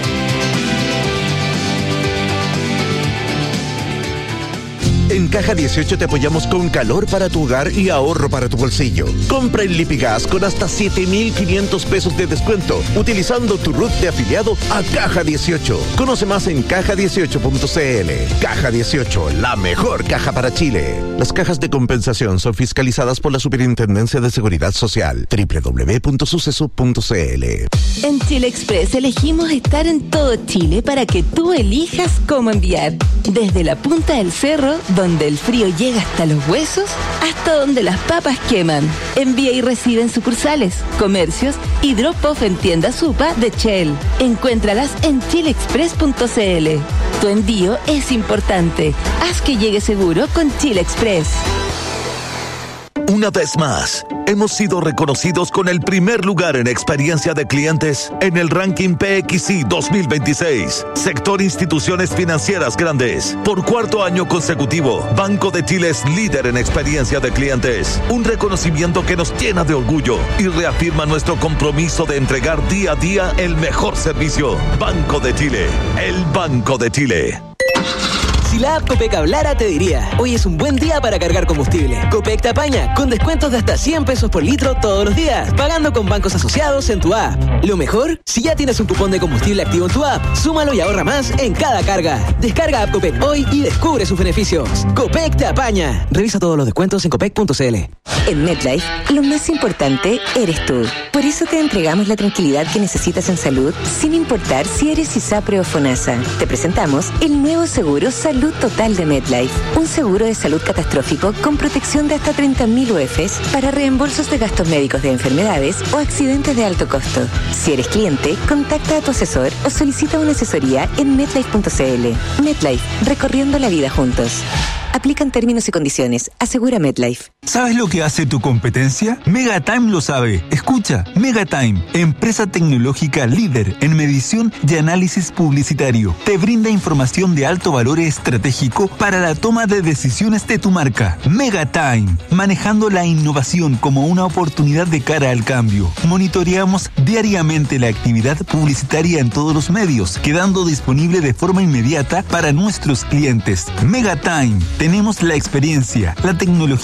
En Caja dieciocho te apoyamos con calor para tu hogar y ahorro para tu bolsillo. Compra en Lipigas con hasta siete mil quinientos pesos de descuento utilizando tu R U T de afiliado a Caja dieciocho. Conoce más en caja dieciocho punto c l. Caja dieciocho, la mejor caja para Chile. Las cajas de compensación son fiscalizadas por la Superintendencia de Seguridad Social. doble u doble u doble u punto suceso punto c l. En Chile Express elegimos estar en todo Chile para que tú elijas cómo enviar. Desde la punta del cerro, donde el frío llega hasta los huesos, hasta donde las papas queman. Envía y recibe en sucursales, comercios y drop-off en tiendas Supa de Shell. Encuéntralas en chile express punto c l. Tu envío es importante. Haz que llegue seguro con Chile Express. Una vez más, hemos sido reconocidos con el primer lugar en experiencia de clientes en el ranking P X I dos mil veintiséis, sector instituciones financieras grandes. Por cuarto año consecutivo, Banco de Chile es líder en experiencia de clientes. Un reconocimiento que nos llena de orgullo y reafirma nuestro compromiso de entregar día a día el mejor servicio. Banco de Chile, el Banco de Chile. Si la app Copec hablara, te diría: hoy es un buen día para cargar combustible. Copec te apaña con descuentos de hasta cien pesos por litro todos los días, pagando con bancos asociados en tu app. Lo mejor, si ya tienes un cupón de combustible activo en tu app, súmalo y ahorra más en cada carga. Descarga app Copec hoy y descubre sus beneficios. Copec te apaña. Revisa todos los descuentos en copec punto c l. En MetLife, lo más importante eres tú. Por eso te entregamos la tranquilidad que necesitas en salud, sin importar si eres ISAPRE o FONASA. Te presentamos el nuevo seguro Salud Total de MetLife, un seguro de salud catastrófico con protección de hasta treinta mil U Fs para reembolsos de gastos médicos de enfermedades o accidentes de alto costo. Si eres cliente, contacta a tu asesor o solicita una asesoría en metlife punto c l. MetLife, recorriendo la vida juntos. Aplican términos y condiciones. Asegura MetLife. ¿Sabes lo que hace tu competencia? Megatime lo sabe. Escucha, Megatime, empresa tecnológica líder en medición y análisis publicitario. Te brinda información de alto valor estratégico para la toma de decisiones de tu marca. Megatime, manejando la innovación como una oportunidad de cara al cambio. Monitoreamos diariamente la actividad publicitaria en todos los medios, quedando disponible de forma inmediata para nuestros clientes. Megatime. Tenemos la experiencia, la tecnología y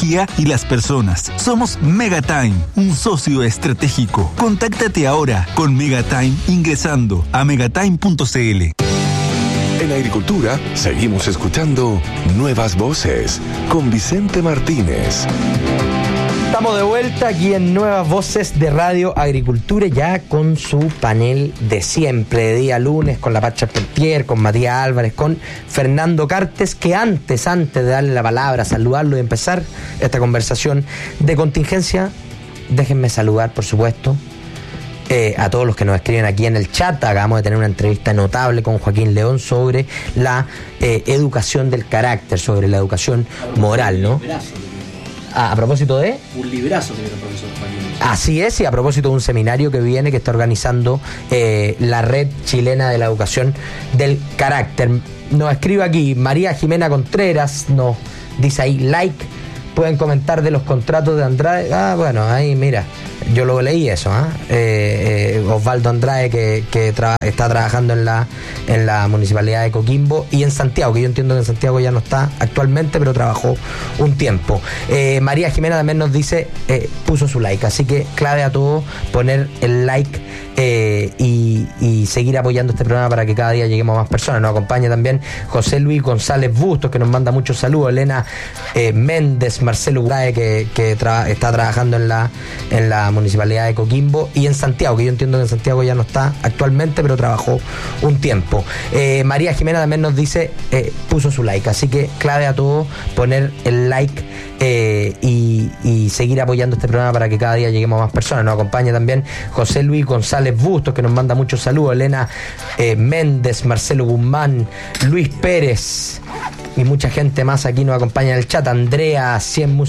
las personas. Somos Megatime, un socio estratégico. Contáctate ahora con Megatime ingresando a megatime punto c l. En Agricultura seguimos escuchando Nuevas Voces con Vicente Martínez. Estamos de vuelta aquí en Nuevas Voces de Radio Agricultura, ya con su panel de siempre, de día lunes, con la Pacha Peltier, con Matías Álvarez, con Fernando Cartes, que antes, antes de darle la palabra, saludarlo y empezar esta conversación de contingencia, déjenme saludar, por supuesto, Eh, a todos los que nos escriben aquí en el chat. Acabamos de tener una entrevista notable con Joaquín León sobre la eh, educación del carácter, sobre la educación moral, ¿no? A, a propósito de... Un librazo tiene el profesor Joaquín. Así es, y a propósito de un seminario que viene, que está organizando eh, la Red Chilena de la Educación del Carácter. Nos escribe aquí María Jimena Contreras, nos dice ahí like. Pueden comentar de los contratos de Andrade. Ah, bueno, ahí mira, yo lo leí eso, ¿eh? Eh, eh, Osvaldo Andrade, que, que tra- está trabajando en la en la municipalidad de Coquimbo y en Santiago, que yo entiendo que en Santiago ya no está actualmente, pero trabajó un tiempo. Eh, María Jimena también nos dice, eh, puso su like, así que clave a todos poner el like eh, y, y seguir apoyando este programa para que cada día lleguemos a más personas. Nos acompaña también José Luis González Bustos, que nos manda muchos saludos, Elena eh, Méndez, Marcelo Urae, que, que tra- está trabajando en la en la municipalidad de Coquimbo y en Santiago, que yo entiendo que en Santiago ya no está actualmente, pero trabajó un tiempo. Eh, María Jimena también nos dice, eh, puso su like, así que clave a todos poner el like eh, y, y seguir apoyando este programa para que cada día lleguemos a más personas. Nos acompaña también José Luis González Bustos, que nos manda muchos saludos, Elena eh, Méndez, Marcelo Guzmán, Luis Pérez y mucha gente más aquí nos acompaña en el chat. Andrea, cien